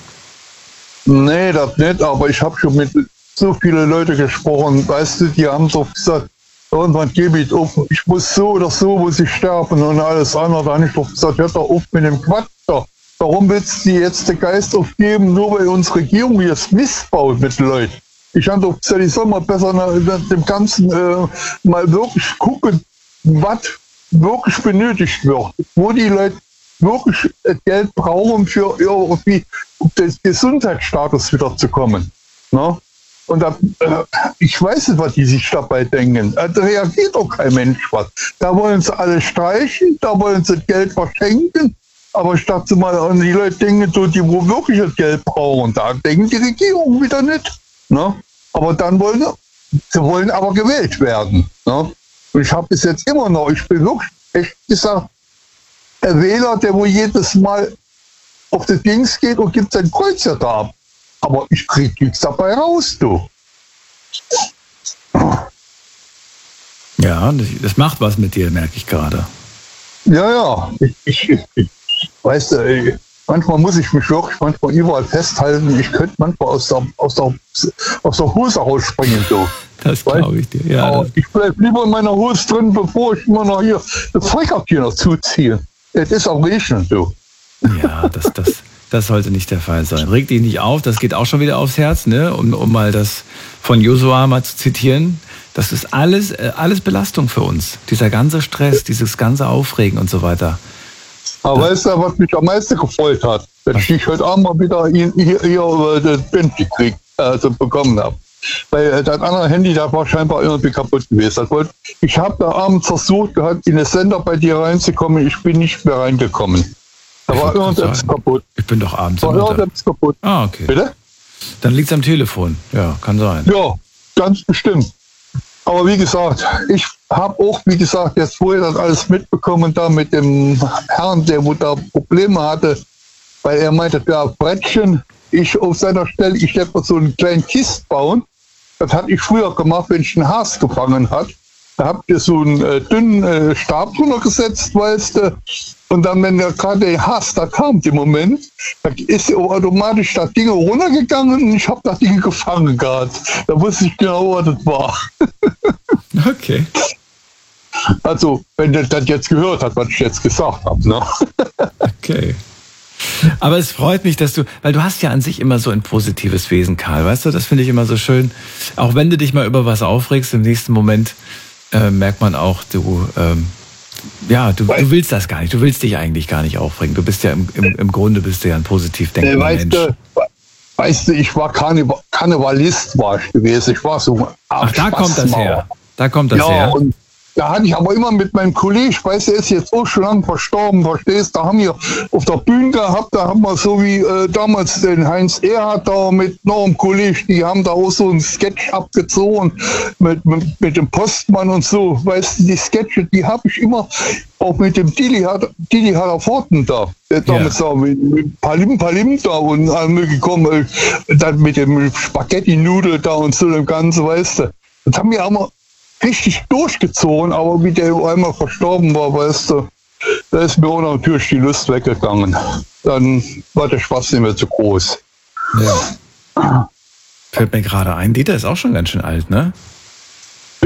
Nee, das nicht, aber ich habe schon mit so vielen Leuten gesprochen, weißt du, die haben doch gesagt, irgendwann gebe ich auf, ich muss so oder so, muss ich sterben und alles andere. Da habe ich doch gesagt, hört doch auf mit dem Quatsch da. Warum willst du jetzt den Geist aufgeben, nur weil unsere Regierung jetzt missbaut mit den Leuten? Ich habe doch gesagt, ich soll mal besser nach dem Ganzen äh, mal wirklich gucken, was wirklich benötigt wird. Wo die Leute wirklich Geld brauchen, für irgendwie den Gesundheitsstatus wieder zu kommen. Ne? Und da, äh, ich weiß nicht, was die sich dabei denken. Da reagiert doch kein Mensch was. Da wollen sie alle streichen, da wollen sie Geld verschenken. Aber statt mal an die Leute denken, die wo wirklich das Geld brauchen, da denken die Regierung wieder nicht. Ne? Aber dann wollen sie, sie wollen aber gewählt werden. Ne? Und ich habe bis jetzt immer noch, ich bin wirklich, echt gesagt, ein Wähler, der wo jedes Mal auf das Dings geht und gibt sein Kreuz ja da ab. Aber ich krieg nichts dabei raus, du. Ja, das macht was mit dir, merke ich gerade. Ja, ja. Ich, ich, ich, weißt du, ey, manchmal muss ich mich wirklich manchmal überall festhalten. Ich könnte manchmal aus der, aus der, aus der Hose rausspringen. So. Das glaube ich dir, ja. Aber ich bleibe lieber in meiner Hose drin, bevor ich immer noch hier das Vollpapier noch zuziehe. Es ist auch regnen, so. Ja, das, das, das sollte nicht der Fall sein. Reg dich nicht auf, das geht auch schon wieder aufs Herz, ne? um, um mal das von Josua mal zu zitieren. Das ist alles, alles Belastung für uns. Dieser ganze Stress, dieses ganze Aufregen und so weiter. Aber das, weißt du, was mich am meisten gefreut hat? Dass was? ich heute Abend mal wieder hier, hier, hier das Bentley krieg, also bekommen habe. Weil das andere Handy, das war scheinbar irgendwie kaputt gewesen. Das wollte, ich habe da abends versucht gehabt, in den Sender bei dir reinzukommen. Ich bin nicht mehr reingekommen. Da war irgendetwas kaputt. Ich bin doch abends. Da war irgendetwas kaputt. Ah, okay. Bitte? Dann liegt es am Telefon. Ja, kann sein. Ja, ganz bestimmt. Aber wie gesagt, ich habe auch, wie gesagt, jetzt vorher das alles mitbekommen, da mit dem Herrn, der wo da Probleme hatte, weil er meinte, ja, Brettchen, ich auf seiner Stelle, ich hätte mal so einen kleinen Kist bauen. Das hatte ich früher gemacht, wenn ich einen Has gefangen hat. Da habt ihr so einen äh, dünnen äh, Stab drunter gesetzt, weißt du. Und dann, wenn der gerade der Has da kam, im Moment, da ist automatisch das Ding runtergegangen und ich habe das Ding gefangen gehabt. Da wusste ich genau, was das war. Okay. Also, wenn der das jetzt gehört hat, was ich jetzt gesagt habe. Ne? Okay. Aber es freut mich, dass du, weil du hast ja an sich immer so ein positives Wesen, Karl, weißt du, das finde ich immer so schön. Auch wenn du dich mal über was aufregst, im nächsten Moment äh, merkt man auch, du, ähm, ja, du, du willst das gar nicht, du willst dich eigentlich gar nicht aufregen. Du bist ja im, im, im Grunde bist du ja ein positiv denkender äh, weißt Mensch. Du, weißt du, ich war Karneval, Karnevalist war ich gewesen, ich war so. Ach, da kommt das her, da kommt das ja, her. Und da hatte ich aber immer mit meinem Kollegen, weißt du, er ist jetzt auch schon lange verstorben, verstehst, da haben wir auf der Bühne gehabt, da haben wir so wie äh, damals den Heinz Erhardt da mit noch einem Kollegen, die haben da auch so einen Sketch abgezogen mit, mit, mit dem Postmann und so, weißt du, die Sketche, die habe ich immer auch mit dem Dili Dili Hallerforten da, der damals ja. da mit, mit Palim Palim da und allem gekommen, äh, dann mit dem Spaghetti-Nudel da und so dem Ganzen, weißt du, das haben wir auch richtig durchgezogen, aber wie der einmal verstorben war, weißt du, da ist mir auch natürlich die Lust weggegangen. Dann war der Spaß nicht mehr so groß. Ja. Fällt mir gerade ein, Dieter ist auch schon ganz schön alt, ne? Bitte?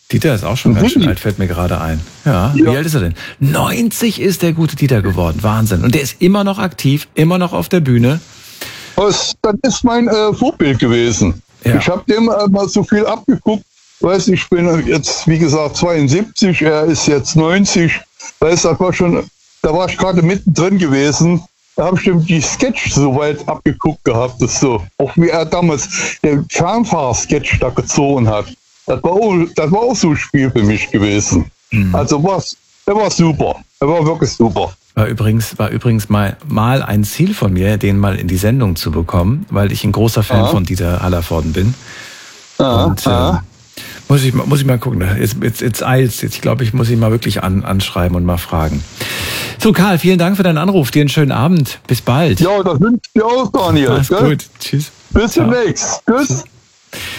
Dieter ist auch schon ganz schön alt, fällt mir gerade ein. Ja, ja, wie alt ist er denn? neunzig ist der gute Dieter geworden. Wahnsinn. Und der ist immer noch aktiv, immer noch auf der Bühne. Das, das ist mein äh, Vorbild gewesen. Ja. Ich habe dem äh, mal so viel abgeguckt. Weiß, ich bin jetzt, wie gesagt, zweiundsiebzig, er ist jetzt neunzig. Weiß, das war schon, da war ich gerade mittendrin gewesen. Da habe ich dem die Sketch so weit abgeguckt gehabt, das so. Auch wie er damals den Fernfahrer-Sketch da gezogen hat. Das war, auch, das war auch so ein Spiel für mich gewesen. Mhm. Also was, der war super. Er war wirklich super. War übrigens, war übrigens mal, mal ein Ziel von mir, den mal in die Sendung zu bekommen, weil ich ein großer Fan Aha. von Dieter Hallervorden bin. Aha. Und äh, muss ich, muss ich mal gucken. Jetzt, jetzt, jetzt eilt's. Jetzt, ich glaube, ich muss ihn mal wirklich an, anschreiben und mal fragen. So, Karl, vielen Dank für deinen Anruf. Dir einen schönen Abend. Bis bald. Ja, das wünsche ich dir auch, Daniel. Mach's gut. Tschüss. Bis demnächst. Tschüss.